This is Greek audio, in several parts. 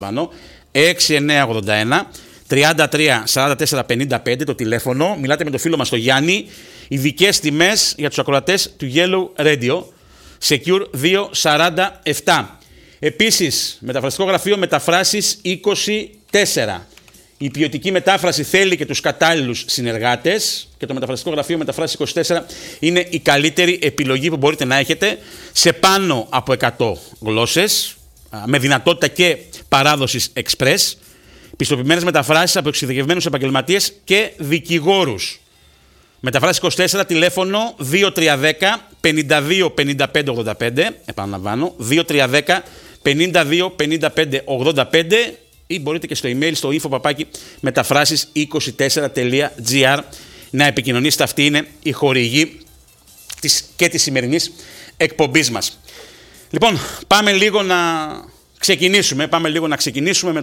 6981 33 44 55 το τηλέφωνο. Μιλάτε με το φίλο μας τον Γιάννη. Ειδικές τιμές για τους ακροατές του Yellow Radio. Secure 247. Επίσης, μεταφραστικό γραφείο Μεταφράσεις 24. Η ποιοτική μετάφραση θέλει και τους κατάλληλους συνεργάτες και το μεταφραστικό γραφείο Μεταφράσεις 24 είναι η καλύτερη επιλογή που μπορείτε να έχετε σε πάνω από 100 γλώσσες, με δυνατότητα και παράδοσης express, πιστοποιημένες μεταφράσεις από εξειδικευμένους επαγγελματίες και δικηγόρους. Μεταφράσεις 24, τηλέφωνο 2310 52 55 85, επαναλαμβάνω, 2310 52 55 85, ή μπορείτε και στο email στο info@μεταφράσεις24.gr να επικοινωνήσετε. Αυτή είναι η χορηγή και της σημερινής εκπομπής μας. Λοιπόν, πάμε λίγο να ξεκινήσουμε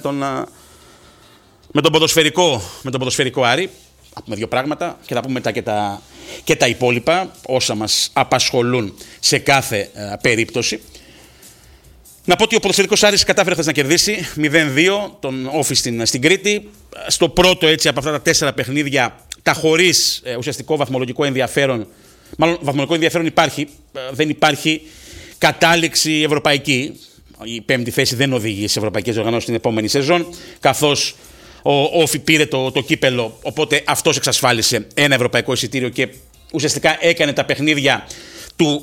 με τον ποδοσφαιρικό Άρη. Θα πούμε δύο πράγματα και θα πούμε μετά και τα υπόλοιπα, όσα μας απασχολούν σε κάθε περίπτωση. Να πω ότι ο ποδοσφαιρικός Άρης κατάφερε χθες να κερδίσει 0-2 τον Όφη στην Κρήτη. Στο πρώτο έτσι από αυτά τα 4 παιχνίδια, τα χωρίς ουσιαστικό βαθμολογικό ενδιαφέρον. Μάλλον βαθμολογικό ενδιαφέρον υπάρχει, δεν υπάρχει κατάληξη ευρωπαϊκή. Η 5η θέση δεν οδηγεί σε ευρωπαϊκές οργανώσεις την επόμενη σεζόν, καθώς ο Όφη πήρε το κύπελο, οπότε αυτός εξασφάλισε ένα ευρωπαϊκό εισιτήριο και ουσιαστικά έκανε τα παιχνίδια του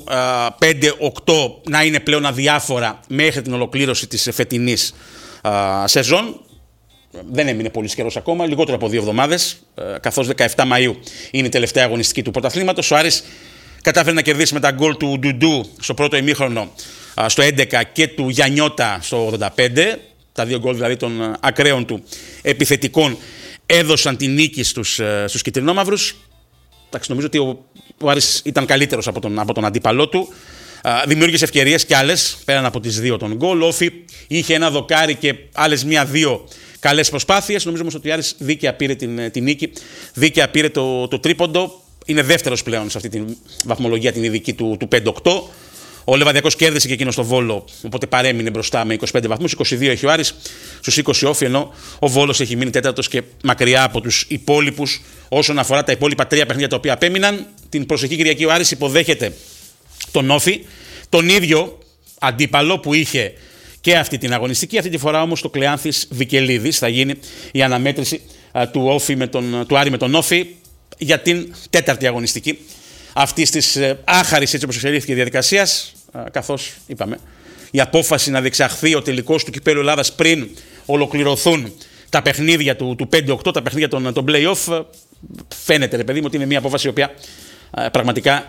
5-8 να είναι πλέον αδιάφορα μέχρι την ολοκλήρωση της φετινής σεζόν. Δεν έμεινε πολύ καιρός ακόμα, λιγότερο από 2 εβδομάδες, καθώς 17 Μαΐου είναι η τελευταία αγωνιστική του πρωταθλήματος. Ο Άρης κατάφερε να κερδίσει με τα γκολ του Ντουντού στο πρώτο ημίχρονο στο 11 και του Γιαννιώτα στο 85. Τα 2 γκολ δηλαδή των ακραίων του επιθετικών έδωσαν την νίκη στους κυτρινόμαυρους. Εντάξει, νομίζω ότι ο Άρης ήταν καλύτερος από τον αντίπαλό του. Δημιούργησε ευκαιρίες κι άλλες πέραν από τις 2 των γκολ. Ο Όφη είχε ένα δοκάρι και άλλες 1-2 καλές προσπάθειες. Νομίζω όμως ότι ο Άρης δίκαια πήρε την νίκη, δίκαια πήρε το τρίποντο. Είναι δεύτερος πλέον σε αυτή τη βαθμολογία την ειδική του 5-8. Ο Λεβαδιακός κέρδισε και εκείνο στο Βόλο, οπότε παρέμεινε μπροστά με 25 βαθμούς. 22 έχει ο Άρης, στους 20 Όφη, ενώ ο Βόλος έχει μείνει τέταρτος και μακριά από τους υπόλοιπους όσον αφορά τα υπόλοιπα 3 παιχνίδια τα οποία απέμειναν. Την προσεχή Κυριακή ο Άρης υποδέχεται τον Όφη, τον ίδιο αντίπαλο που είχε και αυτή την αγωνιστική. Αυτή τη φορά όμως το Κλεάνθης Βικελίδης θα γίνει η αναμέτρηση του Άρη με τον Όφη για την 4η αγωνιστική αυτής της άχαρης, έτσι όπως εξελίχθηκε η διαδικασία, καθώς είπαμε η απόφαση να διεξαχθεί ο τελικός του Κυπέλλου Ελλάδας πριν ολοκληρωθούν τα παιχνίδια του 5-8, τα παιχνίδια των play-off, φαίνεται ρε παιδί μου ότι είναι μια απόφαση η οποία πραγματικά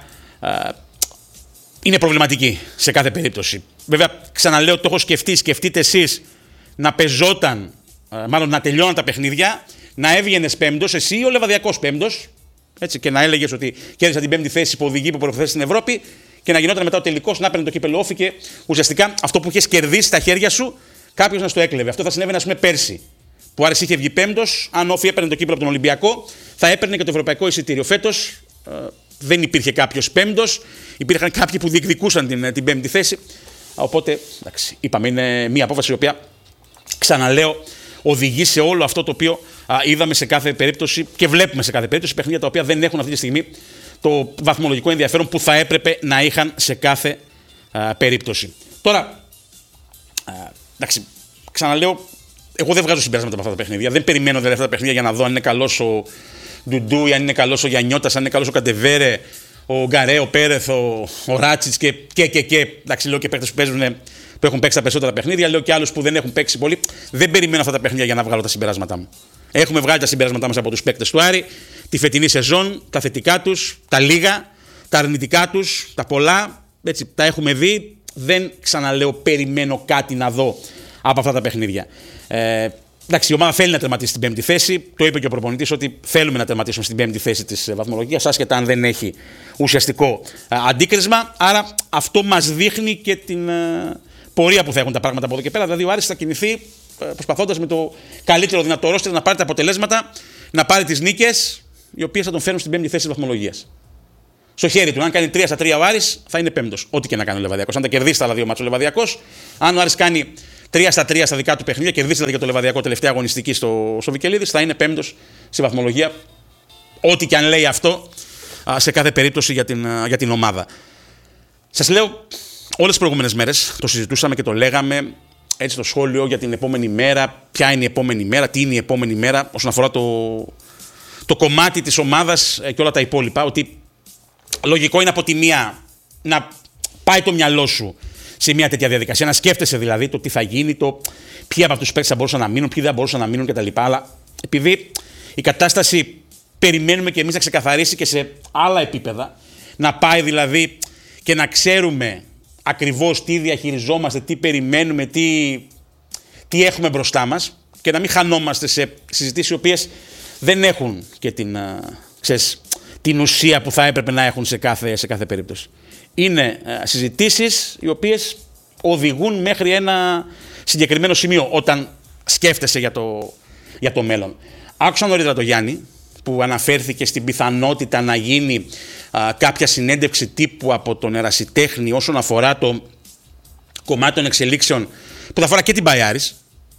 είναι προβληματική σε κάθε περίπτωση. Βέβαια, ξαναλέω ότι το έχω σκεφτείτε εσείς να πεζόταν, μάλλον να τελειώναν τα παιχνίδια, να έβγαινες πέμπτος, εσύ ο Λεβαδιακός πέμπτος, έτσι, και να έλεγες ότι κέρδισα την 5η θέση που οδηγεί που προχθές στην Ευρώπη και να γινόταν μετά ο τελικός, να παίρνει το κύπελλο Όφη και ουσιαστικά αυτό που είχες κερδίσει στα χέρια σου κάποιος να στο έκλεβε. Αυτό θα συνέβαινε, ας πούμε, πέρσι. Που Άρης είχε βγει πέμπτος, αν Όφη έπαιρνε το κύπελλο από τον Ολυμπιακό, θα έπαιρνε και το ευρωπαϊκό εισιτήριο. Φέτος δεν υπήρχε κάποιος πέμπτος, υπήρχαν κάποιοι που διεκδικούσαν την 5η θέση. Οπότε, εντάξει, είπαμε, είναι μια απόφαση η οποία, ξαναλέω, οδηγεί σε όλο αυτό το οποίο είδαμε σε κάθε περίπτωση και βλέπουμε σε κάθε περίπτωση παιχνίδια τα οποία δεν έχουν αυτή τη στιγμή το βαθμολογικό ενδιαφέρον που θα έπρεπε να είχαν σε κάθε περίπτωση. Τώρα, εντάξει, ξαναλέω, εγώ δεν βγάζω συμπέρασματα από αυτά τα παιχνίδια. Δεν περιμένω δηλαδή αυτά τα παιχνίδια για να δω αν είναι καλός ο Ντουντού, αν είναι καλός ο Γιαννιώτας, αν είναι καλός ο Καντεβέρε, ο Γκαρέ, ο Πέρεθ, ο Ράτσιτς και. Εντάξει, λέω και παίκτες που έχουν παίξει τα περισσότερα παιχνίδια, λέω και άλλους που δεν έχουν παίξει πολύ. Δεν περιμένω αυτά τα παιχνίδια για να βγάλω τα συμπεράσματά μου. Έχουμε βγάλει τα συμπεράσματά μας από τους παίκτες του Άρη, τη φετινή σεζόν, τα θετικά τους, τα λίγα, τα αρνητικά τους, τα πολλά. Έτσι, τα έχουμε δει. Δεν, ξαναλέω, περιμένω κάτι να δω από αυτά τα παιχνίδια. Εντάξει, η ομάδα θέλει να τερματίσει την 5η θέση. Το είπε και ο προπονητής ότι θέλουμε να τερματίσουμε στην 5η θέση της βαθμολογίας, άσχετα αν δεν έχει ουσιαστικό αντίκρισμα. Άρα αυτό μας δείχνει και την πορεία που θα έχουν τα πράγματα από εδώ και πέρα. Δηλαδή, ο Άρης θα κινηθεί προσπαθώντας με το καλύτερο δυνατό ρόστερ να πάρει τα αποτελέσματα, να πάρει τις νίκες, οι οποίες θα τον φέρουν στην 5η θέση της βαθμολογίας. Στο χέρι του, αν κάνει 3-3 ο Άρης, θα είναι πέμπτος. Ό,τι και να κάνει ο Λεβαδιακός. Αν τα κερδίσει τα άλλα 2 μάτς ο Λεβαδιακός, αν ο Άρης κάνει 3-3 στα δικά του παιχνίδια, κερδίσει δηλαδή για το Λεβαδιακό τελευταία αγωνιστική στο Βικελίδης, θα είναι 5ος στη βαθμολογία. Ό,τι και αν λέει αυτό, σε κάθε περίπτωση για την ομάδα. Σας λέω, όλες τις προηγούμενες μέρες το συζητούσαμε και το λέγαμε έτσι το σχόλιο για την επόμενη μέρα, ποια είναι η επόμενη μέρα, τι είναι η επόμενη μέρα όσον αφορά το κομμάτι της ομάδας και όλα τα υπόλοιπα, ότι λογικό είναι από τη μία να πάει το μυαλό σου σε μια τέτοια διαδικασία, να σκέφτεσαι δηλαδή το τι θα γίνει, το ποιοι από αυτούς τους παίκτες θα μπορούσαν να μείνουν, ποιοι δεν μπορούσαν να μείνουν κτλ. Αλλά επειδή η κατάσταση περιμένουμε και εμείς να ξεκαθαρίσει και σε άλλα επίπεδα, να πάει δηλαδή και να ξέρουμε ακριβώς τι διαχειριζόμαστε, τι περιμένουμε, τι έχουμε μπροστά μας και να μην χανόμαστε σε συζητήσεις οι οποίες δεν έχουν και την ουσία που θα έπρεπε να έχουν σε κάθε περίπτωση. Είναι συζητήσεις οι οποίες οδηγούν μέχρι ένα συγκεκριμένο σημείο όταν σκέφτεσαι για το μέλλον. Άκουσα νωρίτερα το Γιάννη που αναφέρθηκε στην πιθανότητα να γίνει κάποια συνέντευξη τύπου από τον ερασιτέχνη όσον αφορά το κομμάτι των εξελίξεων που θα αφορά και την Παϊάρης.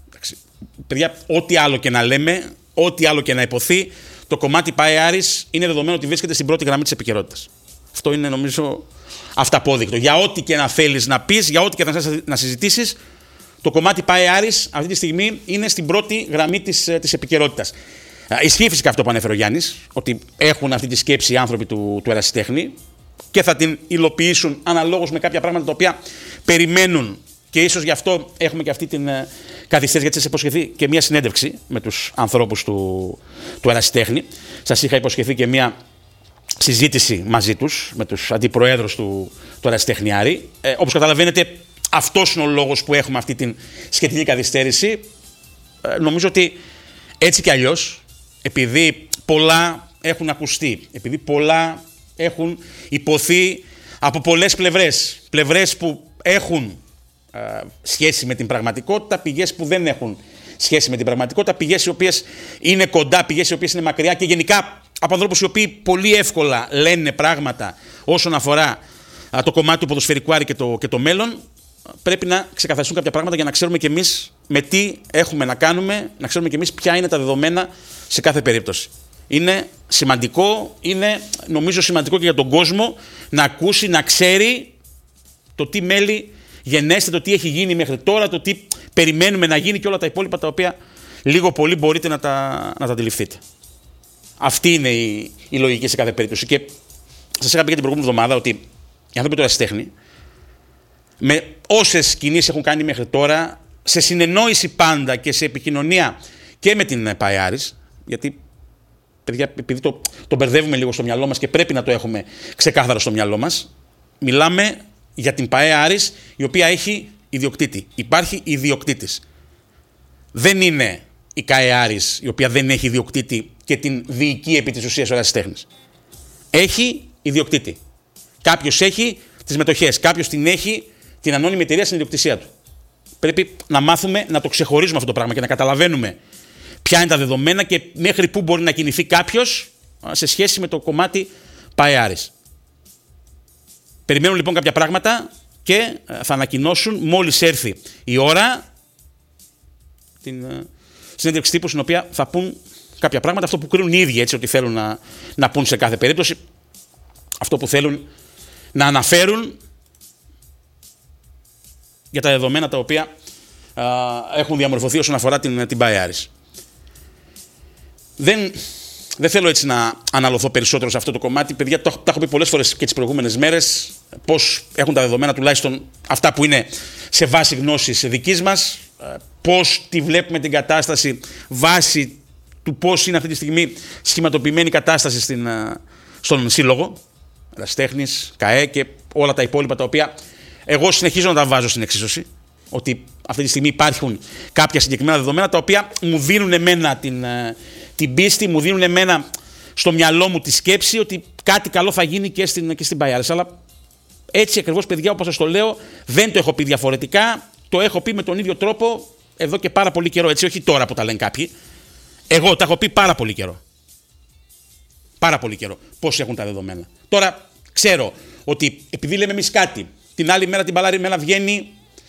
Παιδιά, ό,τι άλλο και να λέμε, ό,τι άλλο και να υποθεί, το κομμάτι Παϊάρης είναι δεδομένο ότι βρίσκεται στην πρώτη γραμμή της επικαιρότητας. Αυτό είναι νομίζω αυταπόδεικτο. Για ό,τι και να θέλεις να πεις, για ό,τι και να συζητήσεις, το κομμάτι Παϊάρης αυτή τη στιγμή είναι στην πρώτη γραμμή της επικαιρότητας. Ισχύει φυσικά αυτό που ανέφερε ο Γιάννης, ότι έχουν αυτή τη σκέψη οι άνθρωποι του ερασιτέχνη και θα την υλοποιήσουν αναλόγως με κάποια πράγματα τα οποία περιμένουν και ίσως γι' αυτό έχουμε και αυτή την καθυστέρηση, γιατί σας υποσχεθεί και μια συνέντευξη με τους ανθρώπους του ερασιτέχνη. Σας είχα υποσχεθεί και μια συζήτηση μαζί τους, με τους αντιπροέδρους του ερασιτεχνιάρη. Όπως καταλαβαίνετε, αυτός είναι ο λόγος που έχουμε αυτή την σχετική καθυστέρηση. Νομίζω ότι έτσι κι αλλιώς, επειδή πολλά έχουν ακουστεί, επειδή πολλά έχουν υποθεί από πολλές πλευρές που έχουν σχέση με την πραγματικότητα, πηγές που δεν έχουν σχέση με την πραγματικότητα, πηγές οι οποίες είναι κοντά, πηγές οι οποίες είναι μακριά και γενικά από ανθρώπους οι οποίοι πολύ εύκολα λένε πράγματα όσον αφορά το κομμάτι του ποδοσφαιρικού Άρη και το μέλλον, πρέπει να ξεκαθαριστούν κάποια πράγματα για να ξέρουμε κι εμείς με τι έχουμε να κάνουμε, να ξέρουμε κι εμείς ποια είναι τα δεδομένα σε κάθε περίπτωση. Είναι σημαντικό, είναι νομίζω σημαντικό και για τον κόσμο να ακούσει, να ξέρει το τι μέλη γενέστε, το τι έχει γίνει μέχρι τώρα, το τι περιμένουμε να γίνει και όλα τα υπόλοιπα τα οποία λίγο πολύ μπορείτε να τα αντιληφθείτε. Αυτή είναι η λογική σε κάθε περίπτωση. Και σας είχα πει και την προηγούμενη εβδομάδα ότι οι άνθρωποι του ερασιτέχνη, με όσες κινήσεις έχουν κάνει μέχρι τώρα, σε συνεννόηση πάντα και σε επικοινωνία και με την Παϊάρης, γιατί παιδιά, επειδή το μπερδεύουμε λίγο στο μυαλό μας και πρέπει να το έχουμε ξεκάθαρο στο μυαλό μας, μιλάμε για την Παϊάρης η οποία έχει ιδιοκτήτη. Υπάρχει ιδιοκτήτης. Δεν είναι η Καεάρης η οποία δεν έχει ιδιοκτήτη και την διοικεί επί της ουσίας ο ερασιτέχνης. Έχει ιδιοκτήτη. Κάποιος έχει τις μετοχές, κάποιος την έχει την ανώνυμη εταιρεία στην ιδιοκτησία του. Πρέπει να μάθουμε να το ξεχωρίζουμε αυτό το πράγμα και να καταλαβαίνουμε ποια είναι τα δεδομένα και μέχρι πού μπορεί να κινηθεί κάποιος σε σχέση με το κομμάτι Παϊάρης. Περιμένουν λοιπόν κάποια πράγματα και θα ανακοινώσουν μόλις έρθει η ώρα την συνέντευξη τύπου στην οποία θα πούν κάποια πράγματα, αυτό που κρίνουν οι ίδιοι, έτσι, ότι θέλουν να πούν σε κάθε περίπτωση, αυτό που θέλουν να αναφέρουν για τα δεδομένα τα οποία έχουν διαμορφωθεί όσον αφορά την Παϊάρης. Δεν θέλω έτσι να αναλωθώ περισσότερο σε αυτό το κομμάτι. Παιδιά, τα έχω πει πολλές φορές και τις προηγούμενες μέρες, πώς έχουν τα δεδομένα, τουλάχιστον αυτά που είναι σε βάση γνώσης δικής μας, πώς τη βλέπουμε την κατάσταση βάσει του πώς είναι αυτή τη στιγμή σχηματοποιημένη η κατάσταση στον Σύλλογο, ερασιτέχνης, ΚΑΕ και όλα τα υπόλοιπα τα οποία εγώ συνεχίζω να τα βάζω στην εξίσωση, ότι αυτή τη στιγμή υπάρχουν κάποια συγκεκριμένα δεδομένα τα οποία μου δίνουν εμένα την πίστη, μου δίνουν εμένα στο μυαλό μου τη σκέψη ότι κάτι καλό θα γίνει και στην Παϊάρης. Αλλά έτσι ακριβώς, παιδιά, όπως σας το λέω, δεν το έχω πει διαφορετικά, το έχω πει με τον ίδιο τρόπο εδώ και πάρα πολύ καιρό. Έτσι, όχι τώρα που τα λένε κάποιοι. Εγώ τα έχω πει πάρα πολύ καιρό. Πάρα πολύ καιρό. Πώς έχουν τα δεδομένα. Τώρα ξέρω ότι επειδή λέμε εμείς κάτι, την άλλη μέρα την παλάρη μέρα βγαίνει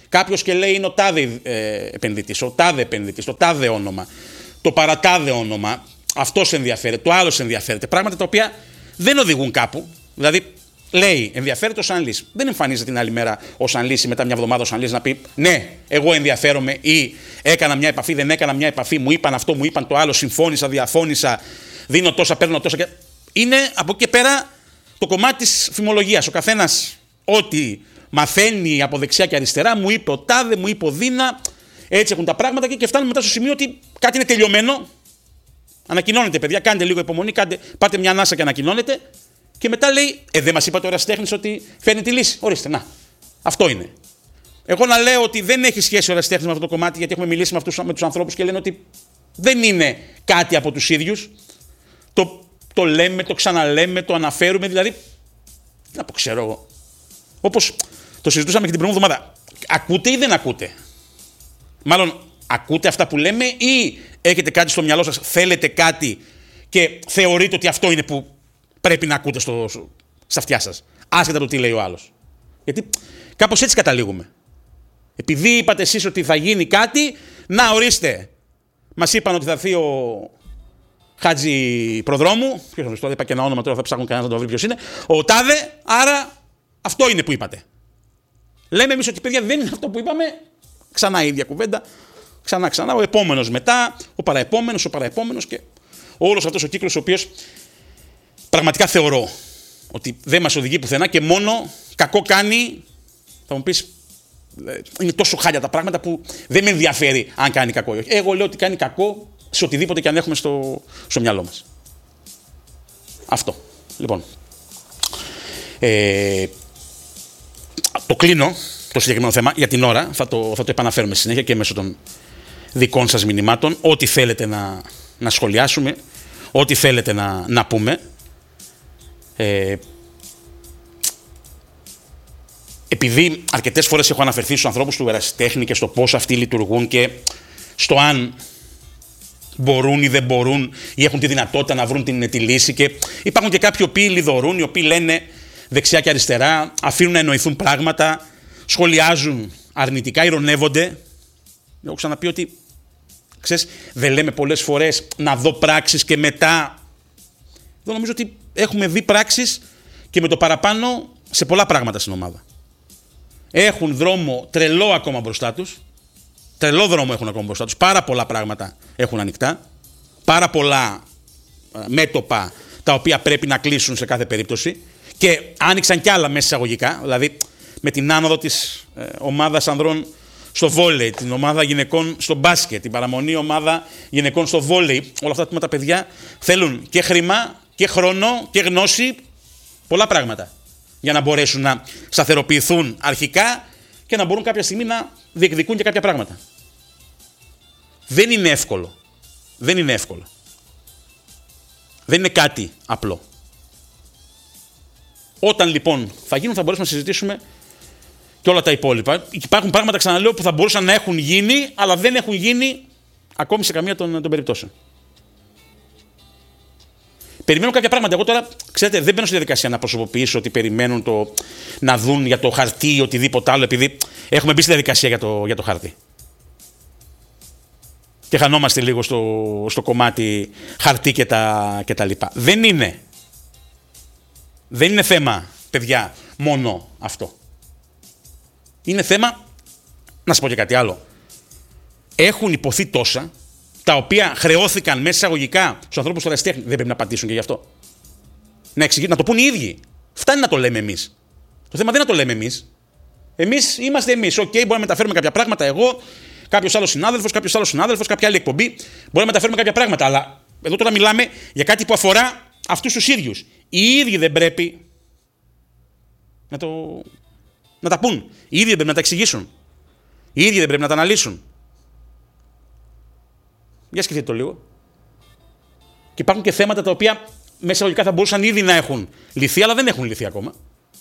Κάποιος και λέει είναι ο τάδε επενδυτής, ο τάδε επενδυτής, το τάδε όνομα, το παρατάδε όνομα. Αυτός ενδιαφέρεται, το άλλος ενδιαφέρεται. Πράγματα τα οποία δεν οδηγούν κάπου. Δηλαδή, λέει ενδιαφέρεται ο Σανλής. Δεν εμφανίζεται την άλλη μέρα ο Σανλής ή μετά μια εβδομάδα ο Σανλής να πει ναι, εγώ ενδιαφέρομαι ή έκανα μια επαφή, δεν έκανα μια επαφή, μου είπαν αυτό, μου είπαν το άλλο, συμφώνησα, διαφώνησα, δίνω τόσα, παίρνω τόσα. Είναι από εκεί και πέρα το κομμάτι της φημολογίας. Ο καθένας ό,τι μαθαίνει από δεξιά και αριστερά, μου είπε ο τάδε, μου είπε ο Δίνα. Έτσι έχουν τα πράγματα και φτάνουμε μετά στο σημείο ότι κάτι είναι τελειωμένο. Ανακοινώνετε, παιδιά, κάντε λίγο υπομονή, πάτε μια ανάσα και ανακοινώνετε. Και μετά λέει, δεν μας είπατε ο ερασιτέχνης ότι φέρνει τη λύση. Ορίστε, να. Αυτό είναι. Εγώ να λέω ότι δεν έχει σχέση ο ερασιτέχνης με αυτό το κομμάτι, γιατί έχουμε μιλήσει με τους ανθρώπους και λένε ότι δεν είναι κάτι από τους ίδιους. Το λέμε, το ξαναλέμε, το αναφέρουμε, δηλαδή. Να πω, ξέρω εγώ. Όπως το συζητούσαμε και την προηγούμενη εβδομάδα. Ακούτε ή δεν ακούτε? Μάλλον, ακούτε αυτά που λέμε ή έχετε κάτι στο μυαλό σας, θέλετε κάτι και θεωρείτε ότι αυτό είναι που πρέπει να ακούτε στα αυτιά σας, άσχετα από το τι λέει ο άλλος. Γιατί κάπως έτσι καταλήγουμε. Επειδή είπατε εσείς ότι θα γίνει κάτι, να ορίστε. Μας είπαν ότι θα έρθει ο Χάτζη Προδρόμου, ποιος είναι αυτό, είπα και ένα όνομα τώρα, θα ψάχνουν κανένα να το βρει ποιος είναι, ο τάδε, άρα αυτό είναι που είπατε. Λέμε εμείς ότι παιδιά δεν είναι αυτό που είπαμε, ξανά η ίδια κουβέντα, ξανά, ο επόμενος μετά, ο παραεπόμενος και όλος αυτός ο κύκλος ο οποίος πραγματικά θεωρώ ότι δεν μας οδηγεί πουθενά και μόνο κακό κάνει. Θα μου πεις, είναι τόσο χάλια τα πράγματα που δεν με ενδιαφέρει αν κάνει κακό ή όχι. Εγώ λέω ότι κάνει κακό σε οτιδήποτε και αν έχουμε στο μυαλό μας. Αυτό. Λοιπόν. Το κλείνω το συγκεκριμένο θέμα για την ώρα. Θα το επαναφέρουμε συνέχεια και μέσω των δικών σας μηνυμάτων. Ό,τι θέλετε να σχολιάσουμε, ό,τι θέλετε να πούμε. Επειδή αρκετές φορές έχω αναφερθεί στους ανθρώπους του ερασιτέχνη και στο πώς αυτοί λειτουργούν και στο αν μπορούν ή δεν μπορούν ή έχουν τη δυνατότητα να βρουν τη λύση, και υπάρχουν και κάποιοι οποίοι λιδωρούν, οι οποίοι λένε δεξιά και αριστερά, αφήνουν να εννοηθούν πράγματα, σχολιάζουν αρνητικά, ειρωνεύονται. Έχω ξαναπεί ότι, ξέρεις, δεν λέμε πολλές φορές να δω πράξεις και μετά. Εδώ νομίζω ότι έχουμε δει πράξεις και με το παραπάνω σε πολλά πράγματα στην ομάδα. Έχουν δρόμο τρελό ακόμα μπροστά τους. Τρελό δρόμο έχουν ακόμα μπροστά τους. Πάρα πολλά πράγματα έχουν ανοιχτά. Πάρα πολλά μέτωπα τα οποία πρέπει να κλείσουν σε κάθε περίπτωση. Και άνοιξαν κι άλλα μέσα εισαγωγικά. Δηλαδή με την άνοδο της ομάδας ανδρών στο βόλεϊ, την ομάδα γυναικών στο μπάσκετ, την παραμονή ομάδα γυναικών στο βόλεϊ. Όλα αυτά τα παιδιά θέλουν και χρήμα και χρόνο και γνώση. Πολλά πράγματα. Για να μπορέσουν να σταθεροποιηθούν αρχικά και να μπορούν κάποια στιγμή να διεκδικούν και κάποια πράγματα. Δεν είναι εύκολο. Δεν είναι εύκολο. Δεν είναι κάτι απλό. Όταν λοιπόν θα γίνουν, θα μπορέσουμε να συζητήσουμε και όλα τα υπόλοιπα. Υπάρχουν πράγματα, ξαναλέω, που θα μπορούσαν να έχουν γίνει, αλλά δεν έχουν γίνει ακόμη σε καμία των περιπτώσεων. Περιμένω κάποια πράγματα. Εγώ τώρα, ξέρετε, δεν μπαίνω στη διαδικασία να προσωποποιήσω ότι περιμένουν να δουν για το χαρτί ή οτιδήποτε άλλο, επειδή έχουμε μπει στη διαδικασία για το χαρτί. Και χανόμαστε λίγο στο κομμάτι χαρτί και τα λοιπά. Δεν είναι θέμα, παιδιά, μόνο αυτό. Είναι θέμα, να σας πω και κάτι άλλο. Έχουν υποθεί τόσα, τα οποία χρεώθηκαν μέσα εισαγωγικά στους ανθρώπους του ερασιτέχνη. Δεν πρέπει να απαντήσουν και γι' αυτό. Να το πούν οι ίδιοι. Φτάνει να το λέμε εμείς. Το θέμα δεν είναι να το λέμε εμείς. Εμείς είμαστε εμείς. Μπορούμε να μεταφέρουμε κάποια πράγματα. Εγώ, κάποιος άλλος συνάδελφος, κάποια άλλη εκπομπή. Μπορούμε να μεταφέρουμε κάποια πράγματα. Αλλά εδώ τώρα μιλάμε για κάτι που αφορά αυτούς τους ίδιους. Οι ίδιοι δεν πρέπει να τα πούν. Οι ίδιοι δεν πρέπει να τα εξηγήσουν. Οι ίδιοι δεν πρέπει να τα αναλύσουν. Για σκεφτείτε το λίγο. Και υπάρχουν και θέματα τα οποία μέσα εισαγωγικά θα μπορούσαν ήδη να έχουν λυθεί, αλλά δεν έχουν λυθεί ακόμα.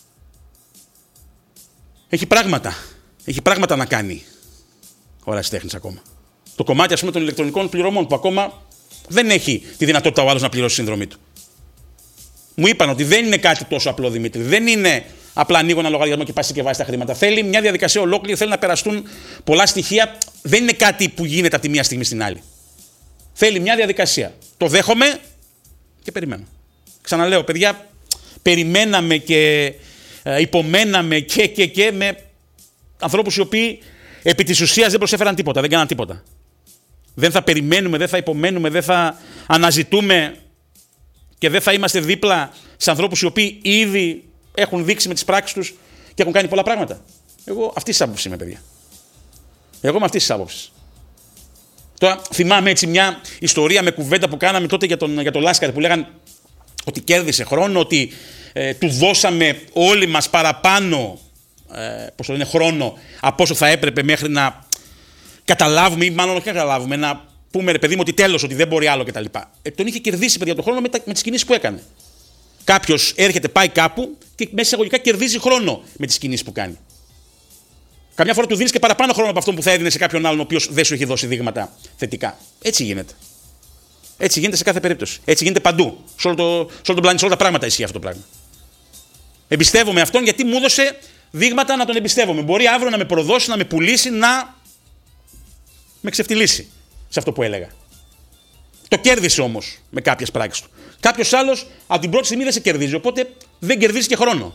Έχει πράγματα να κάνει ο ερασιτέχνης ακόμα. Το κομμάτι, ας πούμε, των ηλεκτρονικών πληρωμών που ακόμα δεν έχει τη δυνατότητα ο άλλος να πληρώσει τη συνδρομή του. Μου είπαν ότι δεν είναι κάτι τόσο απλό, Δημήτρη. Δεν είναι απλά ανοίγω ένα λογαριασμό και πας και βάζεις τα χρήματα. Θέλει μια διαδικασία ολόκληρη, θέλει να περαστούν πολλά στοιχεία. Δεν είναι κάτι που γίνεται από τη μία στιγμή στην άλλη. Θέλει μια διαδικασία. Το δέχομαι και περιμένω. Ξαναλέω, παιδιά, περιμέναμε και υπομέναμε και με ανθρώπους οι οποίοι επί της ουσίας δεν προσέφεραν τίποτα, δεν κάναν τίποτα. Δεν θα περιμένουμε, δεν θα υπομένουμε, δεν θα αναζητούμε και δεν θα είμαστε δίπλα σε ανθρώπους οι οποίοι ήδη έχουν δείξει με τις πράξεις τους και έχουν κάνει πολλά πράγματα. Εγώ αυτής της άποψης είμαι, παιδιά. Εγώ είμαι αυτής της άποψης. Τώρα θυμάμαι έτσι μια ιστορία με κουβέντα που κάναμε τότε για τον Λάσκαρη, που λέγαν ότι κέρδισε χρόνο, ότι του δώσαμε όλοι μας παραπάνω χρόνο από όσο θα έπρεπε μέχρι να καταλάβουμε, ή μάλλον όχι να καταλάβουμε, να πούμε ρε παιδί μου ότι τέλος, ότι δεν μπορεί άλλο κτλ. Τον είχε κερδίσει, παιδιά, τον χρόνο με τις κινήσεις που έκανε. Κάποιος έρχεται, πάει κάπου και μέσα εισαγωγικά κερδίζει χρόνο με τις κινήσεις που κάνει. Καμιά φορά του δίνεις και παραπάνω χρόνο από αυτό που θα έδινε σε κάποιον άλλον ο οποίος δεν σου έχει δώσει δείγματα θετικά. Έτσι γίνεται. Έτσι γίνεται σε κάθε περίπτωση. Έτσι γίνεται παντού. Σε όλο τον πλανήτη, σε όλα τα πράγματα ισχύει αυτό το πράγμα. Εμπιστεύομαι αυτόν γιατί μου έδωσε δείγματα να τον εμπιστεύομαι. Μπορεί αύριο να με προδώσει, να με πουλήσει, να με ξεφτυλίσει σε αυτό που έλεγα. Το κέρδισε όμως με κάποιες πράξεις του. Κάποιος άλλος από την πρώτη στιγμή δεν σε κερδίζει, οπότε δεν κερδίζει και χρόνο.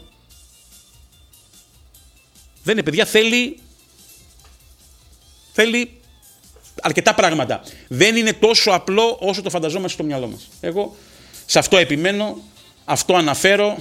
Δεν είναι, παιδιά, θέλει αρκετά πράγματα. Δεν είναι τόσο απλό όσο το φανταζόμαστε στο μυαλό μας. Εγώ σε αυτό επιμένω, αυτό αναφέρω.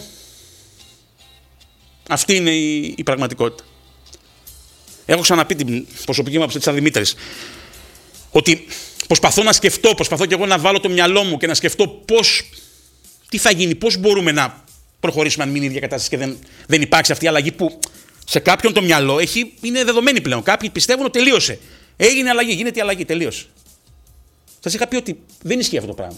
Αυτή είναι η πραγματικότητα. Έχω ξαναπεί την προσωπική μου άποψη της Δημήτρης, ότι προσπαθώ να σκεφτώ, προσπαθώ και εγώ να βάλω το μυαλό μου και να σκεφτώ τι θα γίνει, πώς μπορούμε να προχωρήσουμε αν μείνει η ίδια κατάσταση και δεν υπάρξει αυτή η αλλαγή που σε κάποιον το μυαλό είναι δεδομένη πλέον. Κάποιοι πιστεύουν ότι τελείωσε. Έγινε αλλαγή, γίνεται η αλλαγή, τελείωσε. Σας είχα πει ότι δεν ισχύει αυτό το πράγμα.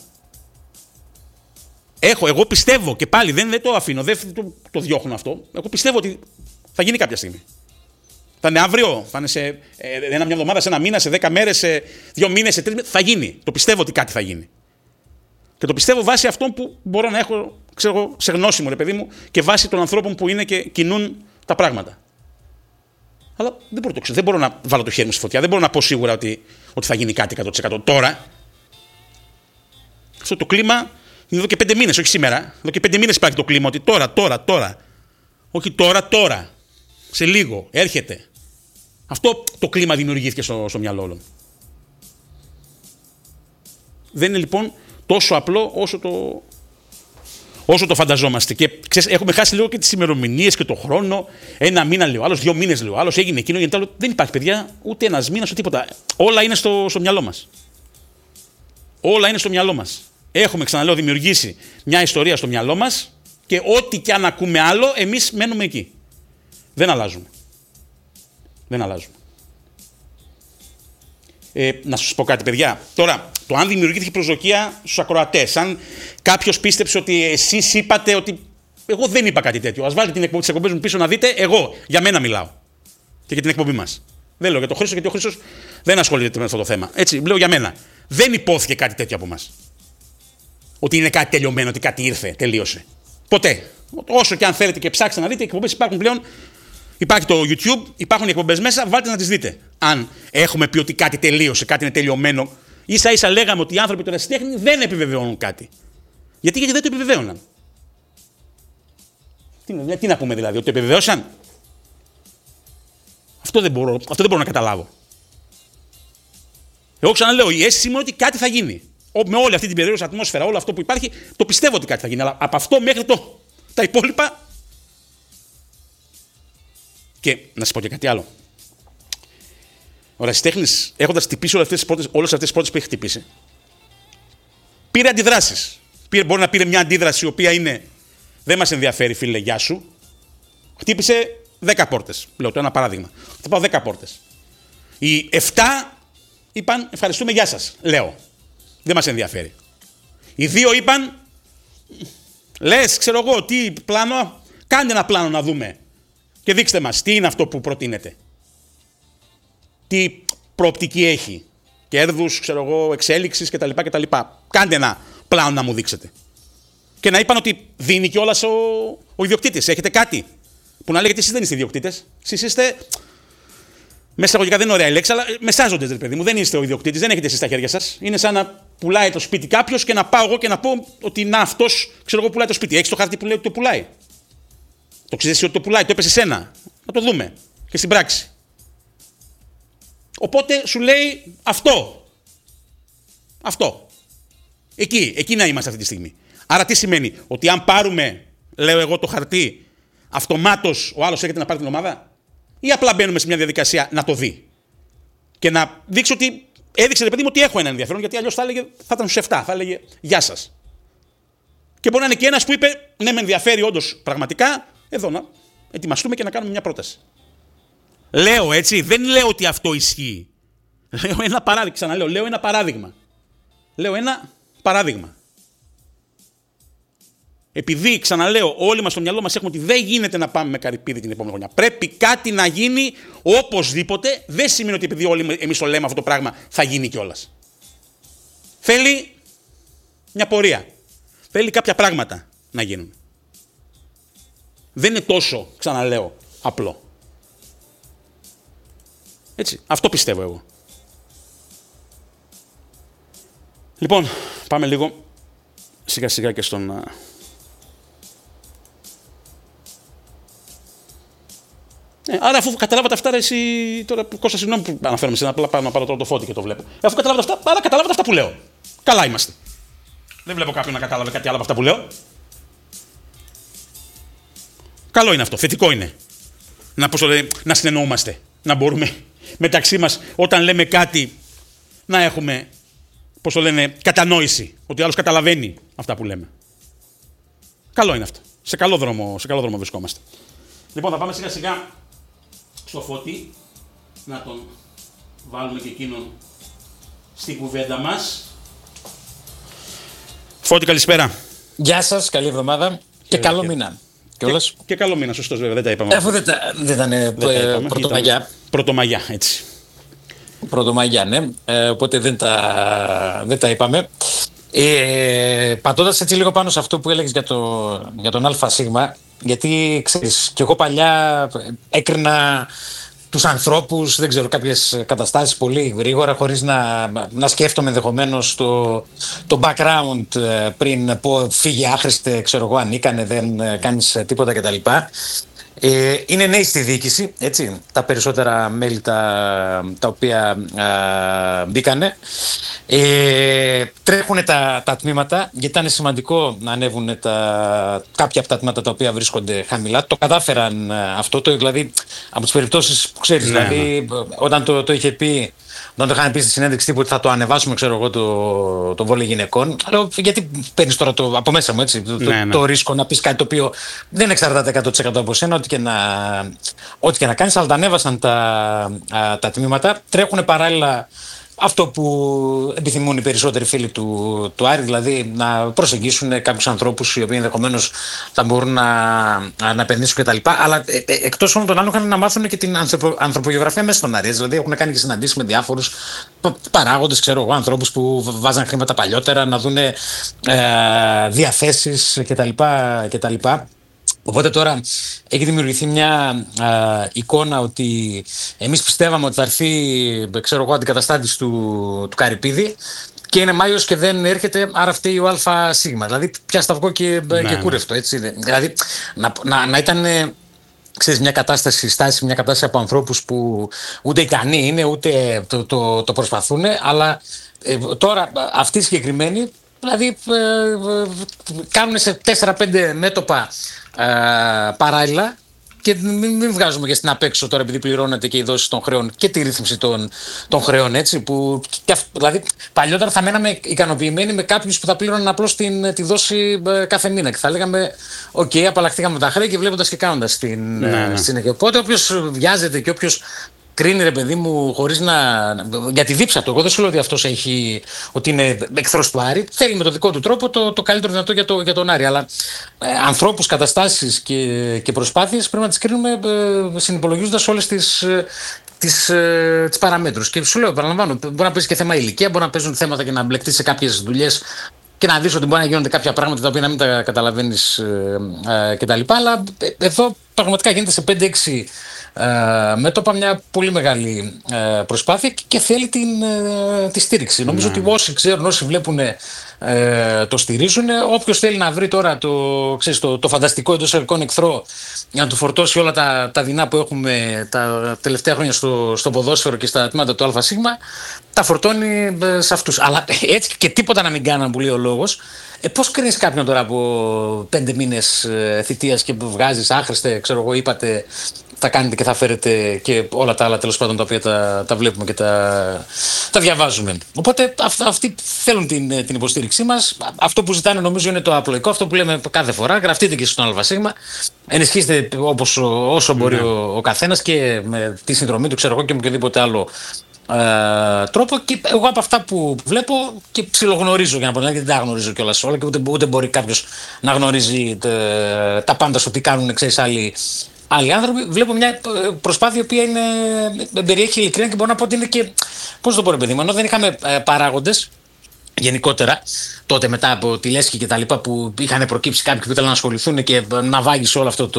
Εγώ πιστεύω και πάλι δεν το αφήνω, δεν το διώχνω αυτό. Εγώ πιστεύω ότι θα γίνει κάποια στιγμή. Θα είναι αύριο, θα είναι σε μια εβδομάδα, σε ένα μήνα, σε 10 μέρες, σε 2 μήνες, σε 3 μήνες. Θα γίνει. Το πιστεύω ότι κάτι θα γίνει. Και το πιστεύω βάσει αυτών που μπορώ να έχω, σε γνώση μου, ρε παιδί μου, και βάσει των ανθρώπων που είναι και κινούν τα πράγματα. Αλλά δεν μπορώ, δεν μπορώ να βάλω το χέρι μου στη φωτιά, δεν μπορώ να πω σίγουρα ότι θα γίνει κάτι 100%. Τώρα, αυτό το κλίμα είναι εδώ και 5 μήνες, όχι σήμερα. Εδώ και 5 μήνες υπάρχει το κλίμα ότι τώρα. Όχι τώρα. Σε λίγο, έρχεται. Αυτό το κλίμα δημιουργήθηκε στο μυαλό όλων. Δεν είναι λοιπόν τόσο απλό όσο το φανταζόμαστε. Και ξέρεις, έχουμε χάσει λίγο και τις ημερομηνίες και το χρόνο. 1 μήνα λέει ο άλλος, 2 μήνες λέει ο άλλος, έγινε εκείνο, έγινε άλλο. Δεν υπάρχει, παιδιά, ούτε 1 μήνας, ούτε τίποτα. Όλα είναι στο μυαλό μας. Όλα είναι στο μυαλό μας. Έχουμε, ξαναλέω, δημιουργήσει μια ιστορία στο μυαλό μας και ό,τι και αν ακούμε άλλο, εμείς μένουμε εκεί. Δεν αλλάζουμε. Να σας πω κάτι, παιδιά. Τώρα, το αν δημιουργήθηκε προσδοκία στους ακροατές, αν κάποιος πίστεψε ότι εσείς είπατε ότι. Εγώ δεν είπα κάτι τέτοιο. Ας βάλετε τις εκπομπές μου πίσω να δείτε. Εγώ, για μένα μιλάω. Και για την εκπομπή μας. Δεν λέω για τον Χρήστο, γιατί ο Χρήστος δεν ασχολείται με αυτό το θέμα. Έτσι, λέω για μένα. Δεν υπόθηκε κάτι τέτοιο από μας. Ότι είναι κάτι τελειωμένο, ότι κάτι ήρθε, τελείωσε. Ποτέ. Όσο και αν θέλετε και ψάξετε να δείτε, οι εκπομπές υπάρχουν πλέον. Υπάρχει το YouTube, υπάρχουν οι εκπομπές μέσα, βάλτε να τις δείτε. Αν έχουμε πει ότι κάτι τελείωσε, κάτι είναι τελειωμένο, ίσα-ίσα λέγαμε ότι οι άνθρωποι του ερασιτέχνη δεν επιβεβαιώνουν κάτι. Γιατί δεν το επιβεβαίωναν. Τι να πούμε δηλαδή, ότι το επιβεβαίωσαν. Αυτό δεν μπορώ να καταλάβω. Εγώ ξαναλέω, η αίσθηση μου είναι ότι κάτι θα γίνει. Με όλη αυτή την περίοδο ατμόσφαιρα, όλο αυτό που υπάρχει, το πιστεύω ότι κάτι θα γίνει. Αλλά από αυτό μέχρι τα υπόλοιπα. Και να σας πω και κάτι άλλο. Ο ερασιτέχνης, έχοντας χτυπήσει όλες αυτές τις πόρτες που έχει χτυπήσει, πήρε αντιδράσεις. Μπορεί να πήρε μια αντίδραση η οποία είναι δεν μας ενδιαφέρει, φίλε, γεια σου. Χτύπησε 10 πόρτες. Λέω το ένα παράδειγμα. Θα πάω 10 πόρτες. Οι 7 είπαν ευχαριστούμε, γεια σας. Λέω. Δεν μας ενδιαφέρει. Οι 2 είπαν λες, ξέρω εγώ, τι πλάνο, κάντε ένα πλάνο να δούμε. Και δείξτε μας τι είναι αυτό που προτείνετε. Τι προοπτική έχει. Κέρδους, ξέρω εγώ, εξέλιξης κτλ. Κάντε ένα πλάνο να μου δείξετε. Και να είπαν ότι δίνει κιόλας ο ιδιοκτήτης. Έχετε κάτι. Που να λέγεται εσείς δεν είστε ιδιοκτήτες. Εσείς είστε. Μέσα εισαγωγικά δεν είναι ωραία η λέξη, αλλά μεσάζοντες, ρε παιδί μου. Δεν είστε ο ιδιοκτήτης, δεν έχετε εσείς στα χέρια σας. Είναι σαν να πουλάει το σπίτι κάποιος και να πάω εγώ και να πω ότι να αυτός, ξέρω εγώ, πουλάει το σπίτι. Έχεις το χαρτί που λέει ότι το πουλάει. Το ξέρεις ότι το πουλάει, το έπεσε σένα. Να το δούμε και στην πράξη. Οπότε σου λέει αυτό. Αυτό. Εκεί να είμαστε αυτή τη στιγμή. Άρα τι σημαίνει, ότι αν πάρουμε, λέω εγώ, το χαρτί, αυτομάτως ο άλλος έρχεται να πάρει την ομάδα, ή απλά μπαίνουμε σε μια διαδικασία να το δει και να δείξει ότι έδειξε, ρε παιδί μου, ότι έχω ένα ενδιαφέρον, γιατί αλλιώς θα ήταν στους 7, θα έλεγε γεια σας. Και μπορεί να είναι και ένας που είπε, ναι, με ενδιαφέρει όντως πραγματικά, εδώ να ετοιμαστούμε και να κάνουμε μια πρόταση. Λέω έτσι, δεν λέω ότι αυτό ισχύει. Λέω ένα παράδειγμα, ξαναλέω, λέω ένα παράδειγμα. Λέω ένα παράδειγμα. Επειδή, ξαναλέω, όλοι μας στο μυαλό μας έχουμε ότι δεν γίνεται να πάμε με Καρυπίδη την επόμενη χρονιά. Πρέπει κάτι να γίνει οπωσδήποτε. Δεν σημαίνει ότι επειδή όλοι εμείς το λέμε αυτό το πράγμα θα γίνει κιόλας. Θέλει μια πορεία. Θέλει κάποια πράγματα να γίνουν. Δεν είναι τόσο, ξαναλέω, απλό. Έτσι, αυτό πιστεύω εγώ. Λοιπόν, πάμε λίγο σιγά σιγά και στον... Άρα, αφού καταλάβατε αυτά, εσύ τώρα, Κώστα, συγγνώμη που αναφέρομαι σε ένα, απλά να πάρω τώρα το Φώτη και το βλέπω. Αφού καταλάβατε αυτά, άρα καταλάβατε αυτά που λέω. Καλά είμαστε. Δεν βλέπω κάποιον να κατάλαβε κάτι άλλο από αυτά που λέω. Καλό είναι αυτό, θετικό είναι. Να συνεννοούμαστε. Να μπορούμε μεταξύ μας, όταν λέμε κάτι, να έχουμε, κατανόηση. Ότι ο άλλος καταλαβαίνει αυτά που λέμε. Καλό είναι αυτό. Σε καλό δρόμο βρισκόμαστε. Λοιπόν, θα πάμε σιγά σιγά στο Φώτη, να τον βάλουμε και εκείνον στην κουβέντα μας. Φώτη, καλησπέρα. Γεια σας, καλή εβδομάδα και καλό μήνα. Και καλό μήνα, σωστός βέβαια, δεν τα είπαμε. Αφού δεν ήταν Πρωτομαγιά. Πρωτομαγιά, έτσι. Πρωτομαγιά, ναι, οπότε δεν τα είπαμε. Πατώντας έτσι λίγο πάνω σε αυτό που έλεγες για τον ΑΣ, γιατί ξέρεις, και εγώ παλιά έκρινα τους ανθρώπους, δεν ξέρω, κάποιες καταστάσεις πολύ γρήγορα, χωρίς να σκέφτομαι ενδεχομένως το background πριν πω φύγε άχρηστε, ξέρω εγώ, ανίκανε, δεν κάνεις τίποτα κτλ. Είναι νέοι στη διοίκηση, έτσι, τα περισσότερα μέλη τα οποία μπήκανε. Τρέχουν τα τμήματα, γιατί ήταν σημαντικό να ανέβουν κάποια από τα τμήματα τα οποία βρίσκονται χαμηλά. Το κατάφεραν αυτό, δηλαδή από τις περιπτώσεις που ξέρεις, δηλαδή όταν το είχε πει, όταν το είχαν πει στη συνέντευξη τύπου ότι θα το ανεβάσουμε, ξέρω εγώ, το βόλεϊ γυναικών. Αλλά γιατί παίρνεις τώρα από μέσα μου, έτσι, το ρίσκο να πεις κάτι το οποίο δεν εξαρτάται 100% από σένα, ό,τι και να κάνεις, αλλά τα ανέβασαν τα τμήματα. Τρέχουν παράλληλα αυτό που επιθυμούν οι περισσότεροι φίλοι του Άρη, δηλαδή να προσεγγίσουν κάποιους ανθρώπους οι οποίοι ενδεχομένως θα μπορούν να επενδύσουν κτλ. Αλλά εκτός όλων των άλλων είχαν να μάθουν και την ανθρωπογεωγραφία μέσα στον Άρη. Δηλαδή έχουν κάνει και συναντήσεις με διάφορους παράγοντες, ξέρω εγώ, ανθρώπους που βάζαν χρήματα παλιότερα, να δουν διαθέσεις κτλ. Οπότε τώρα έχει δημιουργηθεί μια εικόνα ότι εμείς πιστεύαμε ότι θα έρθει, ξέρω εγώ, αντικαταστάτης του Καρυπίδη και είναι Μάιος και δεν έρχεται, άρα φταίει ο ΑΣ. Δηλαδή πια σταυγό και κούρευτο, έτσι. Δηλαδή να ήταν, ξέρεις, μια κατάσταση από ανθρώπους που ούτε ικανοί είναι, ούτε το προσπαθούν, αλλά τώρα αυτοί συγκεκριμένοι, δηλαδή κάνουν σε 4-5 μέτωπα παράλληλα και μην βγάζουμε και στην απέξω τώρα, επειδή πληρώνεται και η δόση των χρεών και τη ρύθμιση των χρεών, έτσι, που δηλαδή παλιότερα θα μέναμε ικανοποιημένοι με κάποιους που θα πλήρωναν απλώς τη δόση κάθε μήνα και θα λέγαμε οκ, απαλλαχθήκαμε τα χρέη και βλέποντας και κάνοντας την συνέχεια. Οπότε όποιος βιάζεται και όποιος κρίνει, ρε παιδί μου, χωρίς για τη δίψα του. Εγώ δεν σου λέω ότι αυτός ότι είναι εχθρός του Άρη. Θέλει με το δικό του τρόπο το καλύτερο δυνατό για τον Άρη. Αλλά ανθρώπους, καταστάσεις και προσπάθειες πρέπει να τις κρίνουμε συνυπολογίζοντας όλες τις παραμέτρους. Και σου λέω, παραλαμβάνω, μπορεί να παίζει και θέμα ηλικία, μπορεί να παίζουν θέματα και να μπλεκτεί σε κάποιες δουλειές και να δεις ότι μπορεί να γίνονται κάποια πράγματα τα οποία να μην τα καταλαβαίνεις κτλ. Αλλά εδώ πραγματικά γίνεται σε 5-6 μέτωπα μια πολύ μεγάλη προσπάθεια και θέλει τη στήριξη. Νομίζω ότι όσοι ξέρουν, όσοι βλέπουν, το στηρίζουν. Όποιος θέλει να βρει τώρα το φανταστικό εντός εισαγωγικών εχθρό για να του φορτώσει όλα τα δεινά που έχουμε τα τελευταία χρόνια στο ποδόσφαιρο και στα τμήματα του ΑΣ, τα φορτώνει σε αυτούς. Αλλά έτσι και τίποτα να μην κάναν, που λέει ο λόγος. Πώς κρίνεις κάποιον τώρα από 5 μήνες θητείας και που βγάζεις άχρηστε, ξέρω εγώ, είπατε, θα κάνετε και θα φέρετε και όλα τα άλλα τέλος πάντων τα οποία τα βλέπουμε και τα διαβάζουμε. Οπότε αυτοί θέλουν την υποστήριξή μας. Αυτό που ζητάνε νομίζω είναι το απλοϊκό, αυτό που λέμε κάθε φορά. Γραφτείτε και στον ΑΣ, ενισχύστε όσο μπορεί ο καθένας και με τη συνδρομή του, ξέρω εγώ, και με οποιοδήποτε άλλο τρόπο. Και εγώ από αυτά που βλέπω και ψιλογνωρίζω, για να πω, γιατί δεν τα γνωρίζω κιόλας όλα και ούτε μπορεί κάποιος να γνωρίζει τα πάντα στο τι κάνουν, ξέρεις, άλλοι άνθρωποι. Βλέπω μια προσπάθεια η οποία περιέχει ειλικρίνεια και μπορώ να πω ότι είναι και. Πώς το πω, ρε παιδί μου, ενώ δεν είχαμε παράγοντες γενικότερα τότε μετά από τη Λέσχη και τα λοιπά που είχαν προκύψει κάποιοι που ήθελαν να ασχοληθούν και να βάγει όλο αυτό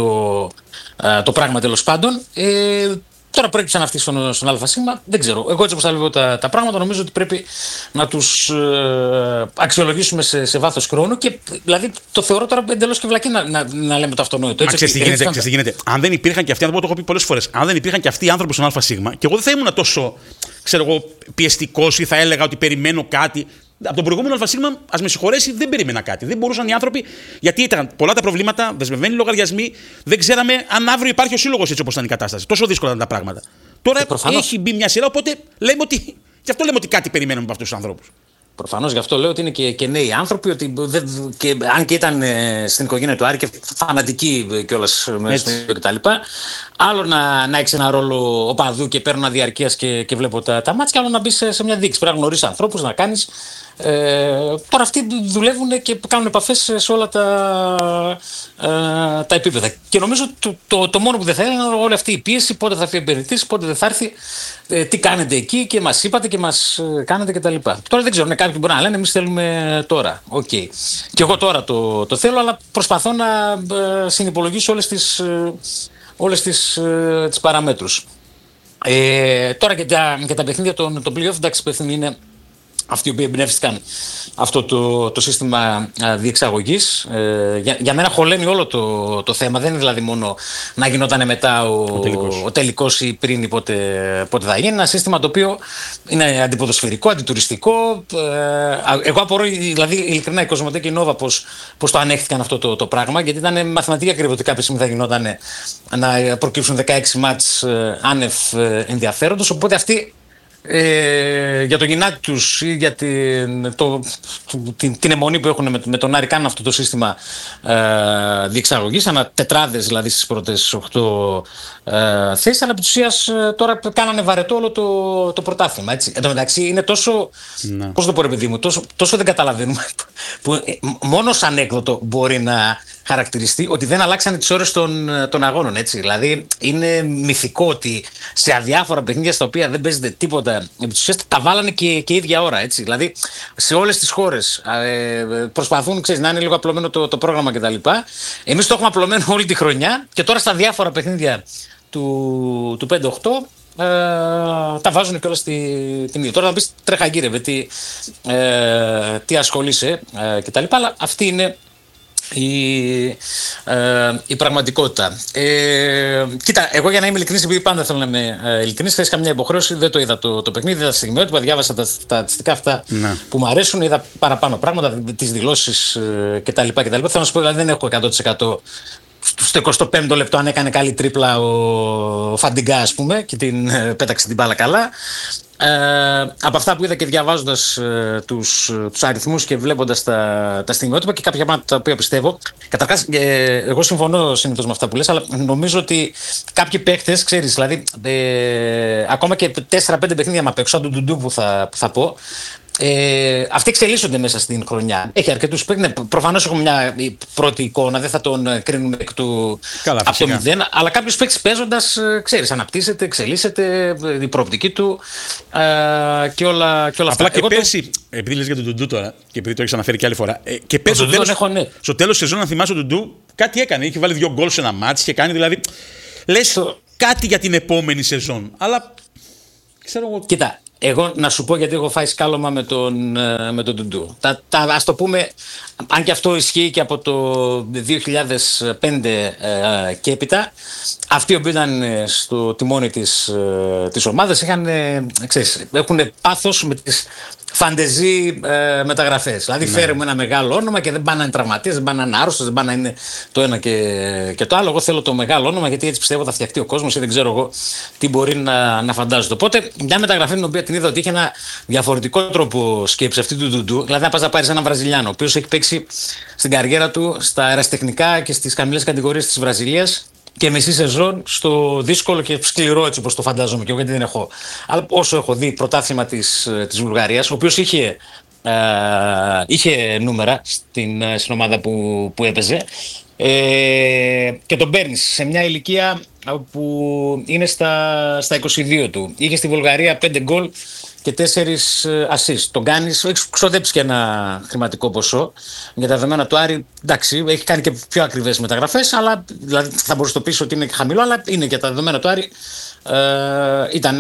το πράγμα τέλος πάντων. Τώρα προέκυψαν αυτοί στον ΑΣ, δεν ξέρω. Εγώ έτσι όπως τα βλέπω τα πράγματα, νομίζω ότι πρέπει να τους αξιολογήσουμε σε βάθος χρόνου και δηλαδή το θεωρώ τώρα εντελώς και βλακή να λέμε το αυτονόητο. Ξέρεις τι γίνεται. Αν δεν υπήρχαν και αυτοί, αν το έχω πει πολλές φορές, αν δεν υπήρχαν και αυτοί οι άνθρωποι στον ΑΣ, και εγώ δεν θα ήμουν τόσο, ξέρω εγώ, πιεστικός ή θα έλεγα ότι περιμένω κάτι. Από τον προηγούμενο ΑΣ, ας με συγχωρέσει, δεν περίμενα κάτι. Δεν μπορούσαν οι άνθρωποι, γιατί ήταν πολλά τα προβλήματα, δεσμευμένοι λογαριασμοί, δεν ξέραμε αν αύριο υπάρχει ο σύλλογος έτσι όπως ήταν η κατάσταση. Τόσο δύσκολα ήταν τα πράγματα. Τώρα έχει μπει μια σειρά, οπότε λέμε ότι. Γι' αυτό λέμε ότι κάτι περιμένουμε από αυτούς τους ανθρώπους. Προφανώς, γι' αυτό λέω ότι είναι και νέοι άνθρωποι, ότι αν και ήταν στην οικογένεια του Άρη και φανατικοί κιόλας με στο κτλ. Άλλο να έχει ένα ρόλο οπαδού και παίρνω διαρκείας και βλέπω τα μάτς, και άλλο να μπει σε μια δείξη. Πρέπει να γνωρίσεις ανθρώπους, να κάνεις. Τώρα αυτοί δουλεύουν και κάνουν επαφές σε όλα τα επίπεδα. Και νομίζω το μόνο που δεν θα είναι όλη αυτή η πίεση, πότε θα έρθει ο επενδυτής, πότε δεν θα έρθει, τι κάνετε εκεί και μας είπατε και μας κάνετε κτλ. Τώρα δεν ξέρω, κάποιοι μπορεί να λένε εμείς θέλουμε τώρα. Οκ. Και εγώ τώρα το θέλω, αλλά προσπαθώ να συνυπολογίσω όλες τις παραμέτρους. Τώρα και τα παιχνίδια των play-off, εντάξει, παιχνίδι είναι αυτοί οι οποίοι εμπνεύστηκαν αυτό το σύστημα διεξαγωγής. Για μένα χωλαίνει όλο το θέμα. Δεν είναι δηλαδή μόνο να γινόταν μετά ο τελικός ή πριν ή πότε θα γίνει. Ένα σύστημα το οποίο είναι αντιποδοσφαιρικό, αντιτουριστικό. Εγώ απορώ, δηλαδή ειλικρινά, η Κοσμοτέ και η Νόβα πώς το ανέχθηκαν αυτό το πράγμα, γιατί ήταν μαθηματική ακριβώς ότι κάποια στιγμή θα γινόταν να προκύψουν 16 μάτς άνευ ενδιαφέροντος. Οπότε αυτοί για το γυνάτι τους ή για την αιμονή που έχουν με τον Άρη κάνουν αυτό το σύστημα διεξαγωγής, ανά τετράδες δηλαδή στις πρώτες 8 θέσεις, αλλά επί της ουσίας τώρα κάνανε βαρετό όλο το πρωτάθλημα. Έτσι. Εν τω μεταξύ είναι τόσο, πώς το πω ρε παιδί μου, τόσο δεν καταλαβαίνουμε που μόνο ως ανέκδοτο μπορεί να χαρακτηριστεί ότι δεν αλλάξανε τις ώρες των αγώνων. Έτσι. Δηλαδή είναι μυθικό ότι σε αδιάφορα παιχνίδια στα οποία δεν παίζεται τίποτα, επί της ουσίας τα βάλανε και ίδια ώρα. Έτσι. Δηλαδή σε όλες τις χώρες προσπαθούν, ξέρεις, να είναι λίγο απλωμένο το πρόγραμμα κτλ. Εμείς το έχουμε απλωμένο όλη τη χρονιά και τώρα στα διάφορα παιχνίδια του 5-8 τα βάζουν και όλα την ίδια. Τώρα θα πεις τρέχα γύρευε, τι ασχολείσαι κτλ. Αλλά αυτή είναι η πραγματικότητα. Κοίτα, εγώ για να είμαι ειλικρινής, επειδή πάντα θέλω να είμαι ειλικρινής, χθες καμιά υποχρέωση, δεν το είδα το παιχνίδι, είδα τα στιγμιότυπα, διάβασα τα στατιστικά αυτά που μου αρέσουν, είδα παραπάνω πράγματα, τις δηλώσεις κτλ. Θέλω να σου πω, δηλαδή δεν έχω 100% στο 25ο λεπτό αν έκανε καλή τρίπλα ο Φαντιγκά, ας πούμε, και την πέταξε την μπάλα καλά. Από αυτά που είδα και διαβάζοντας τους αριθμούς και βλέποντας τα στιγμιότυπα και κάποια πράγματα τα οποία πιστεύω. Καταρχάς, εγώ συμφωνώ συνήθως με αυτά που λες, αλλά νομίζω ότι κάποιοι παίκτες, ξέρεις, δηλαδή ακόμα και 4-5 παιχνίδια μα παίξω, σαν τον Ντουντού που θα πω, αυτοί εξελίσσονται μέσα στην χρονιά. Έχει αρκετούς παίκτες. Ναι, προφανώς έχουμε μια πρώτη εικόνα, δεν θα τον κρίνουμε εκ του από το μηδέν. Αλλά κάποιος παίκτης παίζοντας, ξέρεις, αναπτύσσεται, εξελίσσεται, η προοπτική του και όλα αυτά. Απλά και πέρσι, επειδή λες για τον Ντουντού τώρα, και επειδή το έχεις αναφέρει και άλλη φορά, και πέρσι στο τέλος της σεζόν, αν θυμάσαι, ο Ντουντού κάτι έκανε. Είχε βάλει 2 γκολ σε ένα μάτς και κάνει δηλαδή. Λες κάτι για την επόμενη σεζόν. Αλλά ξέρω εγώ. Κοίτα. Εγώ να σου πω γιατί έχω φάει σκάλωμα με τον Ντουντού. Ας το πούμε, αν και αυτό ισχύει και από το 2005 και έπειτα, αυτοί που ήταν στο τιμόνι της ομάδας έχουν πάθος με τις φαντεζή μεταγραφές. Δηλαδή φέρουμε ένα μεγάλο όνομα και δεν πάνε να είναι τραυματίες, δεν πάνε να είναι άρρωστος, δεν πάνε να είναι το ένα και το άλλο. Εγώ θέλω το μεγάλο όνομα γιατί έτσι πιστεύω θα φτιαχτεί ο κόσμος ή δεν ξέρω εγώ τι μπορεί να φαντάζεται. Οπότε μια μεταγραφή την οποία την είδα ότι είχε ένα διαφορετικό τρόπο σκέψη αυτή του Ντουντού. Δηλαδή να πας να πάρεις έναν Βραζιλιάνο, ο οποίος έχει παίξει στην καριέρα του στα αεραστεχνικά και στις χαμηλές κατηγορίες της Βραζιλίας και μισή σεζόν στο δύσκολο και σκληρό, έτσι όπως το φαντάζομαι και εγώ, γιατί δεν έχω. Αλλά όσο έχω δει πρωτάθλημα της Βουλγαρίας, ο οποίος είχε νούμερα στην ομάδα που έπαιζε, και τον παίρνεις σε μια ηλικία που είναι στα 22 του. Είχε στη Βουλγαρία 5 γκολ και 4 assist. Τον κάνεις, έχεις ξοδέψει και ένα χρηματικό ποσό για τα δεδομένα του Άρη. Εντάξει, έχει κάνει και πιο ακριβές μεταγραφές, αλλά δηλαδή, θα μπορείς να το πεις ότι είναι χαμηλό, αλλά είναι και τα δεδομένα του Άρη. Ήταν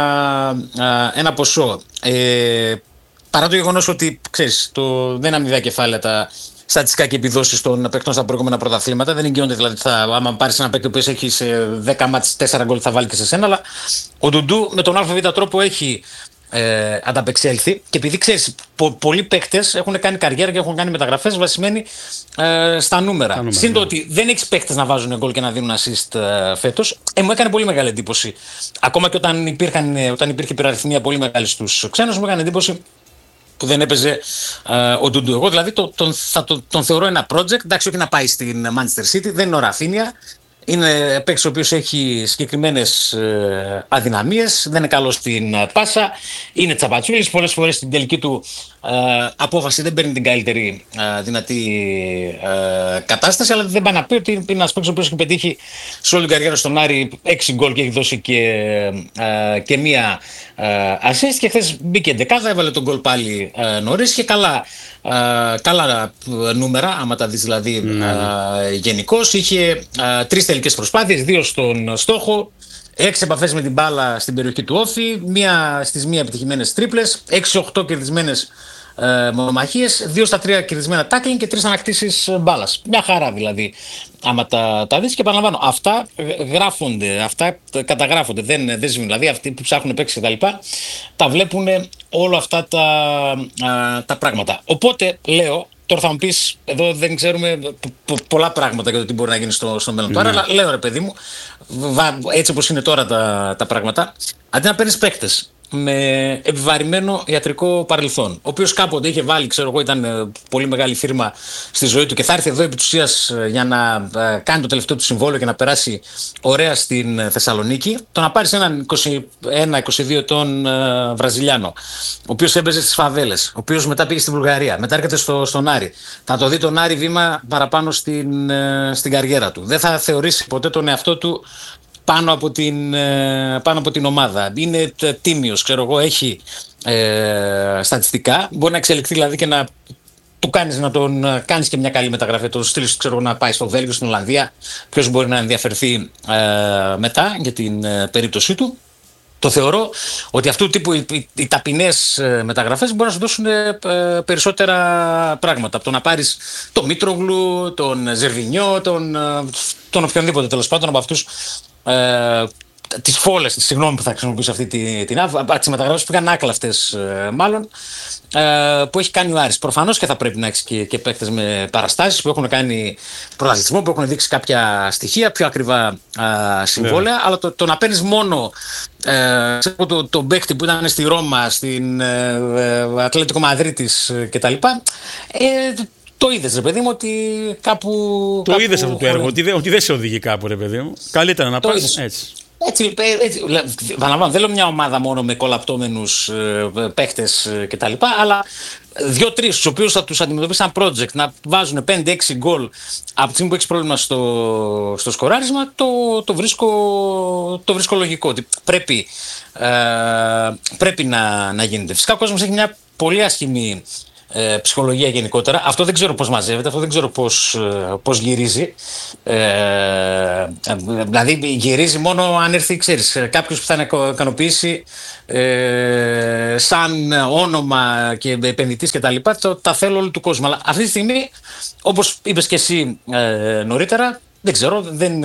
ένα ποσό. Παρά το γεγονός ότι ξέρεις, δεν είναι αμοιβαία κεφάλαια τα στατιστικά και επιδόσεις των παίκτων στα προηγούμενα πρωταθλήματα. Δεν εγγυώνται δηλαδή άμα πάρεις ένα παίκτη που έχει σε 10 μάτς 4 γκολ θα βάλει και σε σένα. Αλλά ο Ντουντού με τον ΑΒ τρόπο έχει ανταπεξέλθει. Και επειδή ξέρεις, πολλοί παίκτες έχουν κάνει καριέρα και έχουν κάνει μεταγραφές βασισμένοι στα νούμερα. Συν το ότι δεν έχεις παίκτες να βάζουν γκολ και να δίνουν assist φέτος. Μου έκανε πολύ μεγάλη εντύπωση. Ακόμα και όταν υπήρχε υπεραριθμία πολύ μεγάλη στους ξένους, μου έκανε εντύπωση που δεν έπαιζε ο Ντουντού. Εγώ δηλαδή τον θεωρώ ένα project. Εντάξει, όχι να πάει στην Manchester City, δεν είναι ο Ραφίνια. Είναι παίκτης ο οποίος έχει συγκεκριμένες αδυναμίες, δεν είναι καλός στην πάσα, είναι τσαπατσούλης, πολλές φορές στην τελική του απόφαση δεν παίρνει την καλύτερη δυνατή κατάσταση, αλλά δεν πάει να πει ότι είναι ένας παίκτης ο οποίος έχει πετύχει σε όλη την καριέρα στον Άρη 6 γκολ και έχει δώσει και μία assist, και χθες μπήκε δεκάδα, έβαλε τον γκολ πάλι νωρίς και καλά νούμερα, άμα τα δεις δηλαδή γενικώς. Είχε 3 τελικές προσπάθειες, 2 στον στόχο, 6 επαφές με την μπάλα στην περιοχή του όφη, στις μία επιτυχημένες τρίπλες, 6-8 κερδισμένες μονομαχίες, 2 στα 3 κερδισμένα tackling και 3 ανακτήσεις μπάλας. Μια χαρά δηλαδή, άμα τα δεις. Και επαναλαμβάνω, αυτά γράφονται, αυτά καταγράφονται. Δεν συμβαίνουν. Δηλαδή αυτοί που ψάχνουν παίξει κτλ. Τα βλέπουν όλα αυτά τα πράγματα. Οπότε λέω, τώρα θα μου πεις, εδώ δεν ξέρουμε πολλά πράγματα για το τι μπορεί να γίνει στο μέλλον τώρα, αλλά λέω ρε παιδί μου, έτσι όπως είναι τώρα τα πράγματα, αντί να παίρνεις παίκτες με επιβαρημένο ιατρικό παρελθόν, ο οποίος κάποτε είχε βάλει, ξέρω εγώ, ήταν πολύ μεγάλη φίρμα στη ζωή του και θα έρθει εδώ επί της ουσίας για να κάνει το τελευταίο του συμβόλαιο και να περάσει ωραία στην Θεσσαλονίκη, το να πάρεις έναν 21-22 ετών Βραζιλιάνο, ο οποίος έπαιζε στις φαβέλες, ο οποίος μετά πήγε στη Βουλγαρία, μετά έρχεται στον Άρη, θα το δει τον Άρη βήμα παραπάνω στην καριέρα του. Δεν θα θεωρήσει ποτέ τον εαυτό του πάνω από την ομάδα. Είναι τίμιος, ξέρω εγώ, έχει στατιστικά. Μπορεί να εξελιχθεί δηλαδή και να του να τον κάνεις και μια καλή μεταγραφή. Το στείλεις, ξέρω, να πάει στο Βέλγιο, στην Ολλανδία. Ποιος μπορεί να ενδιαφερθεί μετά για την περίπτωσή του. Το θεωρώ ότι αυτού του τύπου οι ταπεινές μεταγραφές μπορούν να σου δώσουν περισσότερα πράγματα. Από το να πάρεις τον Μήτρογλου, τον Ζερβινιό, τον οποιονδήποτε τέλος πάντων από αυτούς. Τις φόλες, συγγνώμη που θα χρησιμοποιήσω αυτή την τις μεταγραφές που είχαν άκλαυτες μάλλον, που έχει κάνει ο Άρης. Προφανώς και θα πρέπει να έχεις και παίκτες με παραστάσεις που έχουν κάνει πρωταθλητισμό, που έχουν δείξει κάποια στοιχεία, πιο ακριβά συμβόλαια, αλλά το να παίρνεις μόνο τον παίκτη που ήταν στη Ρώμα, στην Ατλέτικο Μαδρίτης κτλ. Το είδες, ρε παιδί μου, ότι κάπου. Το είδες αυτό το έργο, ότι δεν σε οδηγεί κάπου, ρε παιδί μου. Καλύτερα να πας έτσι. Έτσι, επαναλαμβάνω, δεν λέω μια ομάδα μόνο με κολαπτώμενους παίχτες κτλ. Αλλά 2-3 τους οποίους θα τους αντιμετωπίσει σαν project να βάζουν 5-6 γκολ από τη στιγμή που έχεις πρόβλημα στο σκοράρισμα, το βρίσκω λογικό. Ότι πρέπει να γίνεται. Φυσικά ο κόσμος έχει μια πολύ άσχημη ψυχολογία γενικότερα. Αυτό δεν ξέρω πώς μαζεύεται, αυτό δεν ξέρω πώς γυρίζει. Δηλαδή γυρίζει μόνο αν έρθει, ξέρεις, κάποιος που θα ικανοποιήσει σαν όνομα και επενδυτής και τα λοιπά, τα θέλω όλου του κόσμου. Αλλά αυτή τη στιγμή, όπως είπες και εσύ νωρίτερα, δεν ξέρω,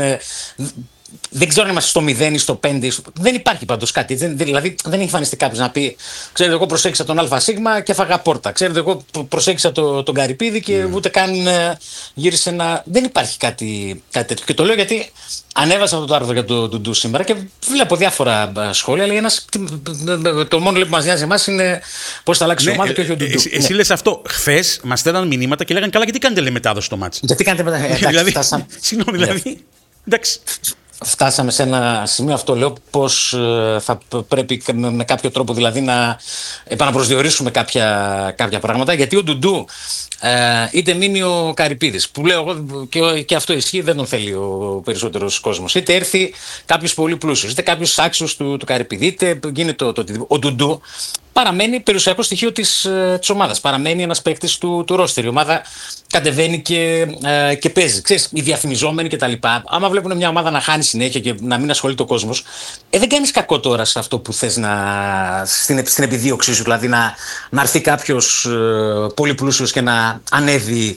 δεν ξέρω αν είμαστε στο 0 ή στο 5. Δεν υπάρχει πάντως κάτι. Δηλαδή δεν έχει εμφανιστεί κάποιος να πει: ξέρετε, εγώ προσέξα τον ΑΣ και έφαγα πόρτα. Ξέρετε, εγώ προσέξα τον Καρυπίδη και ούτε καν γύρισε ένα. Δεν υπάρχει κάτι τέτοιο. Και το λέω γιατί ανέβασα αυτό το άρθρο για το Ντουντού σήμερα και βλέπω διάφορα σχόλια. Λέει το μόνο που μας νοιάζει εμάς είναι πώς θα αλλάξει η ομάδα και όχι ο Ντουντού. Εσύ λες αυτό. Χθες μας στέλναν μηνύματα και λέγανε: καλά, γιατί κάνετε μετάδοση στο μάτς. Γιατί κάνετε μετάδοση. Συγγνώμη, δηλαδή. Εντάξει. Φτάσαμε σε ένα σημείο, αυτό λέω, πως θα πρέπει με κάποιο τρόπο δηλαδή να επαναπροσδιορίσουμε κάποια πράγματα, γιατί ο Ντουντού είτε μείνει ο Καρυπίδης, που λέω εγώ και αυτό ισχύει, δεν τον θέλει ο περισσότερος κόσμος, είτε έρθει κάποιος πολύ πλούσιος, είτε κάποιος άξιος του Καρυπίδη, είτε γίνεται ο Ντουντού παραμένει περιουσιακό στοιχείο της ομάδας. Παραμένει ένας παίκτης του ρόστερ. Η ομάδα κατεβαίνει και παίζει. Ξέρεις, οι διαφημιζόμενοι κτλ. Άμα βλέπουν μια ομάδα να χάνει συνέχεια και να μην ασχολείται ο κόσμος, δεν κάνεις κακό τώρα σε αυτό που θες στην επιδίωξή σου. Δηλαδή να έρθει κάποιος πολύ πλούσιος και να ανέβει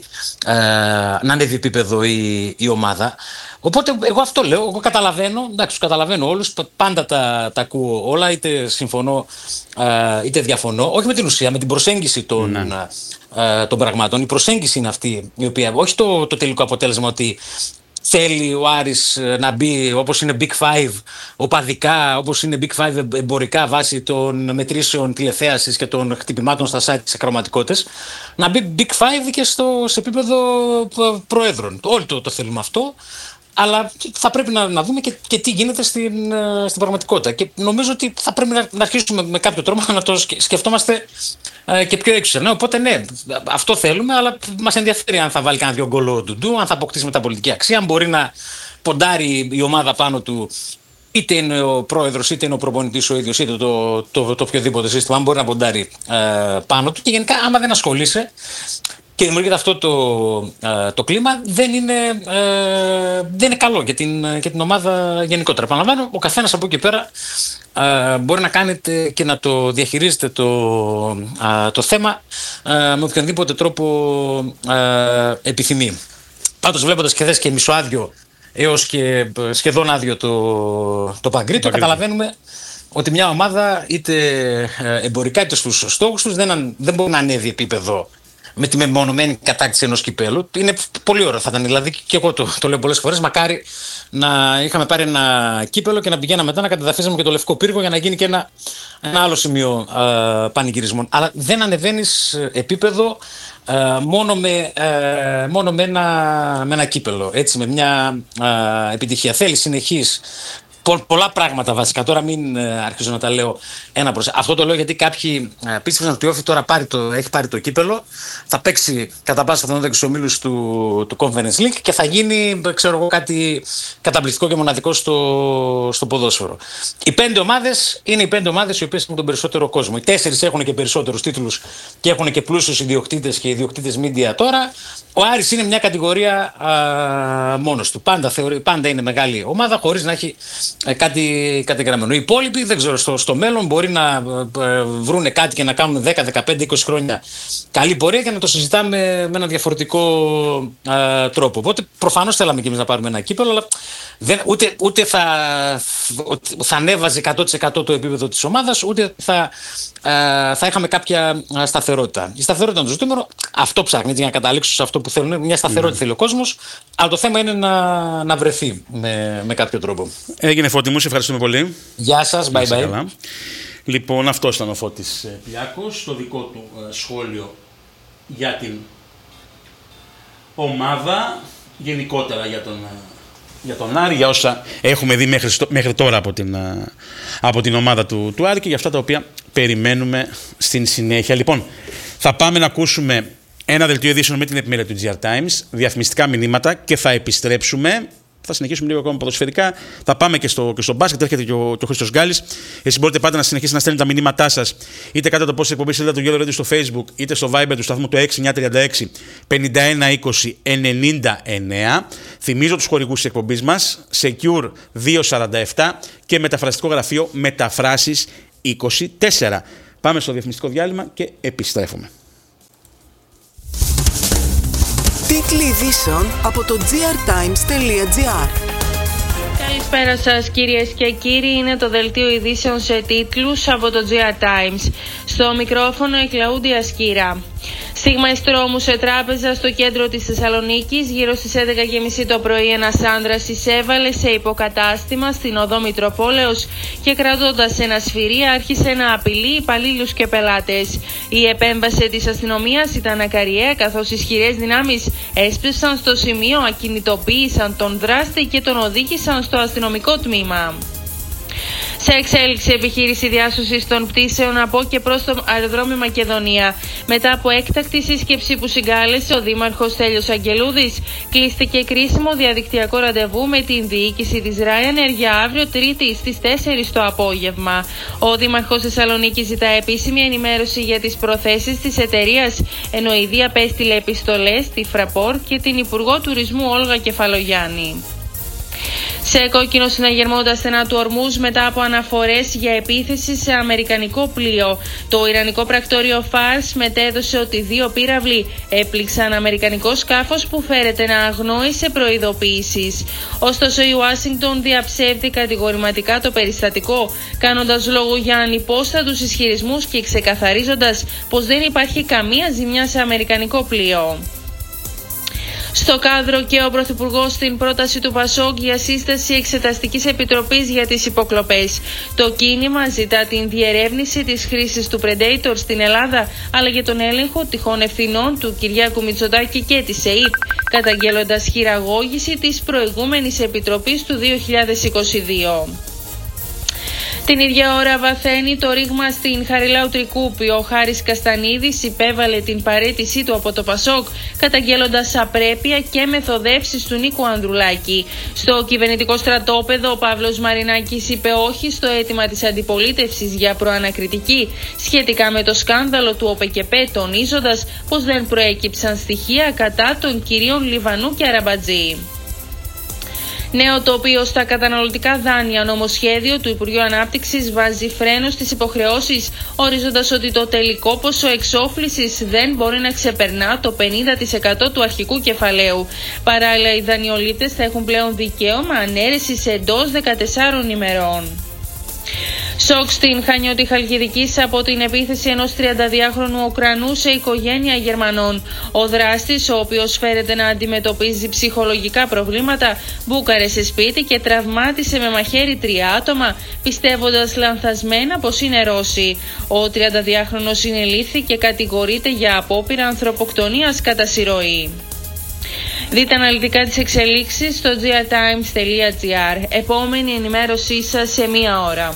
επίπεδο η ομάδα. Οπότε εγώ αυτό λέω, εγώ καταλαβαίνω, εντάξει, τους καταλαβαίνω όλους, πάντα τα ακούω όλα, είτε συμφωνώ είτε διαφωνώ, όχι με την ουσία, με την προσέγγιση των πραγμάτων. Η προσέγγιση είναι αυτή η οποία, όχι το τελικό αποτέλεσμα ότι θέλει ο Άρης να μπει όπως είναι Big Five οπαδικά, όπως είναι Big Five εμπορικά βάσει των μετρήσεων τηλεθέασης και των χτυπημάτων στα site της ακροματικότητας, να μπει Big Five και σε επίπεδο προέδρων. Όλοι το θέλουμε αυτό. Αλλά θα πρέπει να δούμε και τι γίνεται στην πραγματικότητα. Και νομίζω ότι θα πρέπει να αρχίσουμε με κάποιο τρόπο να το σκεφτόμαστε και πιο έξω. Ναι, οπότε ναι, αυτό θέλουμε, αλλά μας ενδιαφέρει αν θα βάλει κανένα 2 γκολ ο Ντουντού, αν θα αποκτήσει μεταπολιτική αξία, αν μπορεί να ποντάρει η ομάδα πάνω του, είτε είναι ο πρόεδρος, είτε είναι ο προπονητής ο ίδιος, είτε το οποιοδήποτε σύστημα, αν μπορεί να ποντάρει πάνω του. Και γενικά, άμα δεν ασχολείσαι και δημιουργείται αυτό το κλίμα, δεν είναι καλό για την ομάδα γενικότερα. Επαναλαμβάνω, ο καθένας από εκεί πέρα μπορεί να κάνετε και να το διαχειρίζετε το θέμα με οποιονδήποτε τρόπο επιθυμεί. Πάντως, βλέποντας και χθες και μισοάδιο έως και σχεδόν άδειο το Παγκρίτο, καταλαβαίνουμε ότι μια ομάδα είτε εμπορικά είτε στους στόχους τους δεν μπορεί να ανέβει επίπεδο με τη μεμονωμένη κατάκτηση ενός κυπέλου. Είναι πολύ ωραίο θα ήταν. Δηλαδή, και εγώ το λέω πολλές φορές. Μακάρι να είχαμε πάρει ένα κύπελο και να πηγαίναμε μετά να κατεδαφίζαμε και το Λευκό Πύργο για να γίνει και ένα άλλο σημείο πανηγυρισμών. Αλλά δεν ανεβαίνεις επίπεδο μόνο με ένα κύπελο. Έτσι, με μια επιτυχία. Θέλει συνεχής. Πολλά πράγματα βασικά. Τώρα μην αρχίζω να τα λέω ένα προς ένα. Αυτό το λέω γιατί κάποιοι πίστεψαν ότι ο Όφη τώρα έχει πάρει το κύπελο, θα παίξει κατά πάσα πιθανότητα και στους ομίλους του Conference League και θα γίνει, ξέρω εγώ, κάτι καταπληκτικό και μοναδικό στο ποδόσφαιρο. Οι 5 ομάδες είναι οι 5 ομάδες οι οποίες έχουν τον περισσότερο κόσμο. Οι 4 έχουν και περισσότερους τίτλους και έχουν και πλούσιους ιδιοκτήτες και ιδιοκτήτες media τώρα. Ο Άρης είναι μια κατηγορία μόνος του. Πάντα είναι μεγάλη ομάδα χωρίς να έχει κάτι κατεγραμμένο. Οι υπόλοιποι δεν ξέρω, στο μέλλον μπορεί να βρούνε κάτι και να κάνουν 10, 15, 20 χρόνια καλή πορεία και να το συζητάμε με ένα διαφορετικό τρόπο. Οπότε προφανώς θέλαμε και εμείς να πάρουμε ένα κύπελο, αλλά ούτε θα ανέβαζε 100% το επίπεδο της ομάδας, ούτε θα είχαμε κάποια σταθερότητα. Η σταθερότητα είναι το ζητούμενο. Αυτό ψάχνει για να καταλήξω σε αυτό που θέλουν. Μια σταθερότητα θέλει ο κόσμος, αλλά το θέμα είναι να βρεθεί με κάποιο τρόπο. Έγινε, Φώτη μου, σε ευχαριστούμε πολύ. Γεια σας, bye bye. Καλά. Λοιπόν, αυτός ήταν ο Φώτης Πλιάκος, το δικό του σχόλιο για την ομάδα, γενικότερα για τον για τον Άρη, για όσα έχουμε δει μέχρι τώρα από την ομάδα του Άρη και για αυτά τα οποία περιμένουμε στην συνέχεια. Λοιπόν, θα πάμε να ακούσουμε ένα δελτίο ειδήσεων με την επιμέλεια του GR Times, διαφημιστικά μηνύματα και θα επιστρέψουμε. Θα συνεχίσουμε λίγο ακόμα ποδοσφαιρικά. Θα πάμε και στο μπάσκετ. Έρχεται και ο Χρήστος Γκάλης. Εσείς μπορείτε πάντα να συνεχίσετε να στέλνετε τα μηνύματά σας είτε κάτω από το post εκπομπή σελίδα του Yellow Radio στο Facebook, είτε στο Viber του σταθμού του 6936 5120 99. Θυμίζω τους χορηγούς της εκπομπής μας, Secure 247 και μεταφραστικό γραφείο Μεταφράσεις 24. Πάμε στο διαφημιστικό διάλειμμα και επιστρέφουμε. Τίτλοι ειδήσεων από το grtimes.gr. Καλησπέρα σας κυρίες και κύριοι, είναι το δελτίο ειδήσεων σε τίτλους από το GR Times. Στο μικρόφωνο η Κλαούντια Σκύρα. Στίγμα εστρόμου σε τράπεζα στο κέντρο της Θεσσαλονίκης. Γύρω στις 11.30 το πρωί ένας άνδρας εισέβαλε σε υποκατάστημα στην οδό Μητροπόλεως και κρατώντας ένα σφυρί άρχισε να απειλεί υπαλλήλους και πελάτες. Η επέμβαση της αστυνομίας ήταν ακαριαία, καθώς ισχυρές δυνάμεις έσπευσαν στο σημείο, ακινητοποίησαν τον δράστη και τον οδήγησαν στο αστυνομικό τμήμα. Σε εξέλιξη επιχείρηση διάσωσης των πτήσεων από και προς το αεροδρόμιο Μακεδονία. Μετά από έκτακτη σύσκεψη που συγκάλεσε ο Δήμαρχος Στέλιος Αγγελούδης, κλείστηκε κρίσιμο διαδικτυακό ραντεβού με την διοίκηση της Ryanair για αύριο Τρίτη στις 4 το απόγευμα. Ο Δήμαρχος Θεσσαλονίκης ζητά επίσημη ενημέρωση για τις προθέσεις της εταιρείας, ενώ ήδη απέστειλε επιστολές στη Fraport και την Υπουργό Τουρισμού Όλγα Κεφαλογιάννη. Σε κόκκινο συναγερμό τα στενά του Ορμούζ μετά από αναφορές για επίθεση σε αμερικανικό πλοίο. Το ιρανικό πρακτόριο Φάρς μετέδωσε ότι 2 πύραυλοι έπληξαν αμερικανικό σκάφος που φέρεται να αγνόησε προειδοποιήσεις. Ωστόσο η Ουάσιγκτον διαψεύδει κατηγορηματικά το περιστατικό, κάνοντας λόγο για ανυπόστατους ισχυρισμούς και ξεκαθαρίζοντας πως δεν υπάρχει καμία ζημιά σε αμερικανικό πλοίο. Στο κάδρο και ο Πρωθυπουργός στην πρόταση του ΠΑΣΟΚ για σύσταση εξεταστικής επιτροπής για τις υποκλοπές. Το κίνημα ζητά την διερεύνηση της χρήσης του Predator στην Ελλάδα, αλλά και τον έλεγχο τυχόν ευθυνών του Κυριάκου Μητσοτάκη και της ΕΕΠ, καταγγέλλοντας χειραγώγηση της προηγούμενης επιτροπής του 2022. Την ίδια ώρα βαθαίνει το ρήγμα στην Χαριλάου Τρικούπη. Ο Χάρης Καστανίδης υπέβαλε την παραίτησή του από το ΠΑΣΟΚ, καταγγέλλοντας απρέπεια και μεθοδεύσεις του Νίκου Ανδρουλάκη. Στο κυβερνητικό στρατόπεδο, ο Παύλος Μαρινάκης είπε όχι στο αίτημα της αντιπολίτευσης για προανακριτική σχετικά με το σκάνδαλο του ΟΠΕΚΕΠΕ, τονίζοντας πως δεν προέκυψαν στοιχεία κατά των κυρίων Λιβανού και Αραμπατζή. Νέο τοπίο στα καταναλωτικά δάνεια. Νομοσχέδιο του Υπουργείου Ανάπτυξης βάζει φρένο στις υποχρεώσεις, ορίζοντας ότι το τελικό ποσό εξόφλησης δεν μπορεί να ξεπερνά το 50% του αρχικού κεφαλαίου. Παράλληλα, οι δανειολήπτες θα έχουν πλέον δικαίωμα ανέρεσης εντός 14 ημερών. Σοκ στην Χανιώτη Χαλκιδικής από την επίθεση ενός 32χρονου Ουκρανού σε οικογένεια Γερμανών. Ο δράστης, ο οποίος φέρεται να αντιμετωπίζει ψυχολογικά προβλήματα, μπούκαρε σε σπίτι και τραυμάτισε με μαχαίρι 3 άτομα, πιστεύοντας λανθασμένα πως είναι Ρώσοι. Ο 32χρονος συνελήφθη και κατηγορείται για απόπειρα ανθρωποκτονίας κατά συρροή. Δείτε αναλυτικά τις εξελίξεις στο grtimes.gr. Επόμενη ενημέρωσή σας σε 1 ώρα.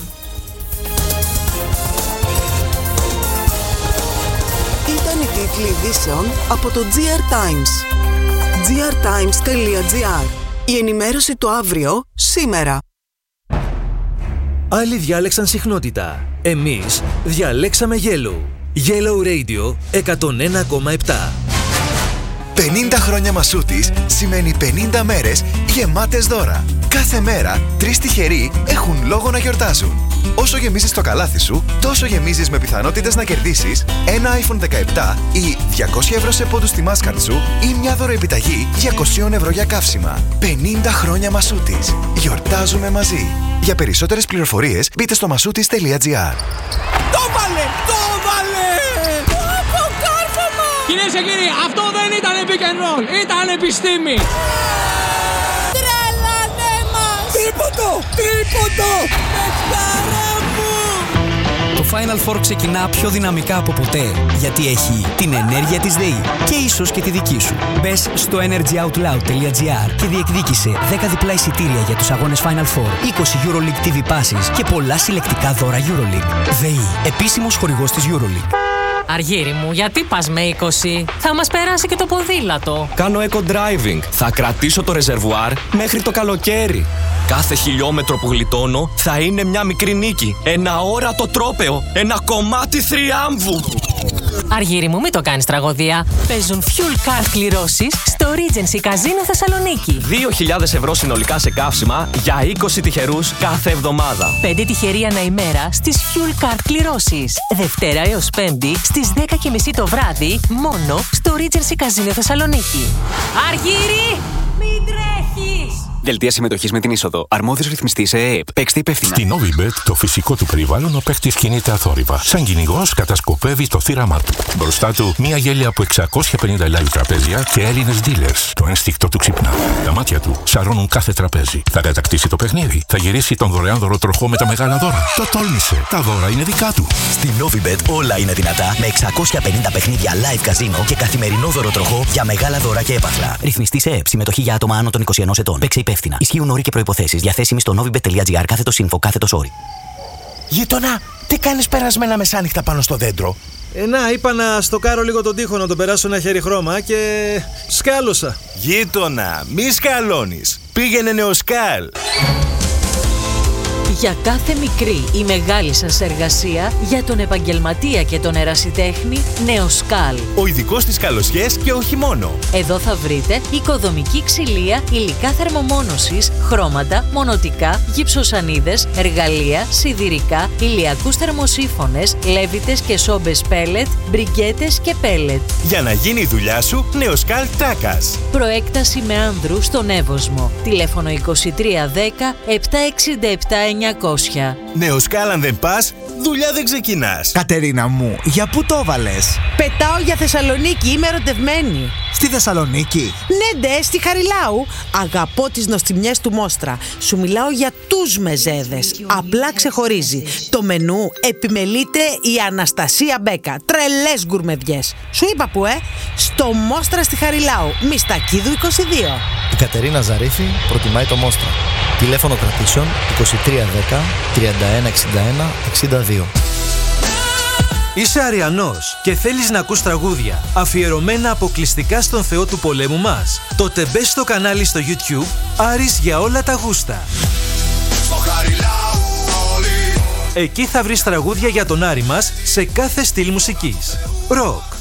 Ήταν οι τίτλοι ειδήσεων από το GR Times. grtimes.gr. Η ενημέρωση το αύριο, σήμερα. Άλλοι διάλεξαν συχνότητα. Εμείς διαλέξαμε Yellow. Yellow Radio 101,7. 50 χρόνια Μασούτης σημαίνει 50 μέρες γεμάτες δώρα. Κάθε μέρα 3 τυχεροί έχουν λόγο να γιορτάζουν. Όσο γεμίζεις το καλάθι σου, τόσο γεμίζεις με πιθανότητες να κερδίσεις ένα iPhone 17 ή 200 ευρώ σε πόντους στη Mastercard σου ή μια δωροεπιταγή 200 ευρώ για καύσιμα. 50 χρόνια Μασούτης. Γιορτάζουμε μαζί. Για περισσότερες πληροφορίες μπείτε στο masoutis.gr. Το βάλε! Το βάλε! Κυρίες και κύριοι, αυτό δεν ήταν pick and roll, ήταν επιστήμη. Τρέλανε μας! Τρίποντο! Τρίποντο! Πεχτάρα μου! Το Final Four ξεκινά πιο δυναμικά από ποτέ, γιατί έχει την ενέργεια της ΔΕΗ και ίσως και τη δική σου. Μπες στο energyoutloud.gr και διεκδίκησε 10 διπλά εισιτήρια για τους αγώνες Final Four, 20 EuroLeague TV passes και πολλά συλλεκτικά δώρα EuroLeague. ΔΕΗ, επίσημος χορηγός της EuroLeague. Αργύρι μου, γιατί πας με 20? Θα μας περάσει και το ποδήλατο. Κάνω eco-driving. Θα κρατήσω το ρεζερβουάρ μέχρι το καλοκαίρι. Κάθε χιλιόμετρο που γλιτώνω θα είναι μια μικρή νίκη. Ένα όρατο τρόπαιο. Ένα κομμάτι θριάμβου. Αργύρι μου, μην το κάνεις τραγωδία. Παίζουν fuel card κληρώσεις στο Regency Casino Θεσσαλονίκη. 2.000 ευρώ συνολικά σε καύσιμα για 20 τυχερούς κάθε εβδομάδα. 5 τυχεροί ανά ημέρα στις fuel card κληρώσεις. Δευτέρα έως Πέμπτη στις 10:30 το βράδυ μόνο στο Regency Casino Θεσσαλονίκη. Αργύρι, μην τρέχεις! Δελτία συμμετοχής με την είσοδο. Αρμόδιος ρυθμιστής ΕΕΠ. Παίξτε υπεύθυνα. Στην Novibet, το φυσικό του περιβάλλον, ο παίκτης κινείται αθόρυβα. Σαν κυνηγός, κατασκοπεύει το θύραμά του. Μπροστά του, μία γέλια από 650 live τραπέζια και Έλληνες dealers. Το ένστικτο του ξυπνά. Τα μάτια του σαρώνουν κάθε τραπέζι. Θα κατακτήσει το παιχνίδι. Θα γυρίσει τον δωρεάν δωροτροχό με τα μεγάλα δώρα. Το τόλμησε. Τα δώρα είναι δικά του. Στην Novibet όλα είναι δυνατά με 650 παιχνίδια live καζίνο και καθημερινό δωροτροχό για μεγάλα δώρα και έπαθλα. Ρυθμιστής ΕΕΠ. Συμμετοχή για άτομα άνω των 21 ετών. Παίξε υπεύθυνα. Ισχύουν όροι και προϋποθέσεις. Διαθέσιμοι στο novibet.gr /info /όροι. Γείτονα, τι κάνεις περασμένα μεσάνυχτα πάνω στο δέντρο? Να, είπα να στοκάρω λίγο τον τοίχο, να τον περάσω ένα χέρι χρώμα και σκάλωσα. Γείτονα, μη σκαλώνεις. Πήγαινε Νεοσκάλ. Για κάθε μικρή ή μεγάλη σας εργασία, για τον επαγγελματία και τον ερασιτέχνη, Νεοσκάλ. Ο ειδικός στις καλοσιές και όχι μόνο. Εδώ θα βρείτε οικοδομική ξυλία, υλικά θερμομόνωσης, χρώματα, μονοτικά, γυψοσανίδες, εργαλεία, σιδηρικά, ηλιακούς θερμοσύφωνες, λέβητες και σόμπες πέλετ, μπριγκέτες και πέλετ. Για να γίνει η δουλειά σου, Νεοσκάλ Τράκας. Προέκταση με άνδρου στον Εύωσμο. Τηλέφωνο 2310 767 900. Νεοσκάλ, αν δεν πας, δουλειά δεν ξεκινάς. Κατερίνα μου, για πού το βάλες? Πετάω για Θεσσαλονίκη, είμαι ερωτευμένη. Στη Θεσσαλονίκη? Ναι, στη Χαριλάου. Αγαπώ τις νοστιμιές του Μόστρα. Σου μιλάω για τους μεζέδες. Απλά ξεχωρίζει. Το μενού επιμελείται η Αναστασία Μπέκα. Τρελές γκουρμεδιές. Σου είπα που, στο Μόστρα στη Χαριλάου. Μιστακίδου 22. Η Κατερίνα Ζαρίφη προτιμάει το Μόστρα. Τηλέφωνο κρατήσεων 2310 3161 62. Είσαι Αριανός και θέλεις να ακούς τραγούδια αφιερωμένα αποκλειστικά στον Θεό του πολέμου μας? Τότε μπες στο κανάλι στο YouTube Άρης για όλα τα γούστα. Εκεί θα βρεις τραγούδια για τον Άρη μας σε κάθε στυλ μουσικής. Ροκ,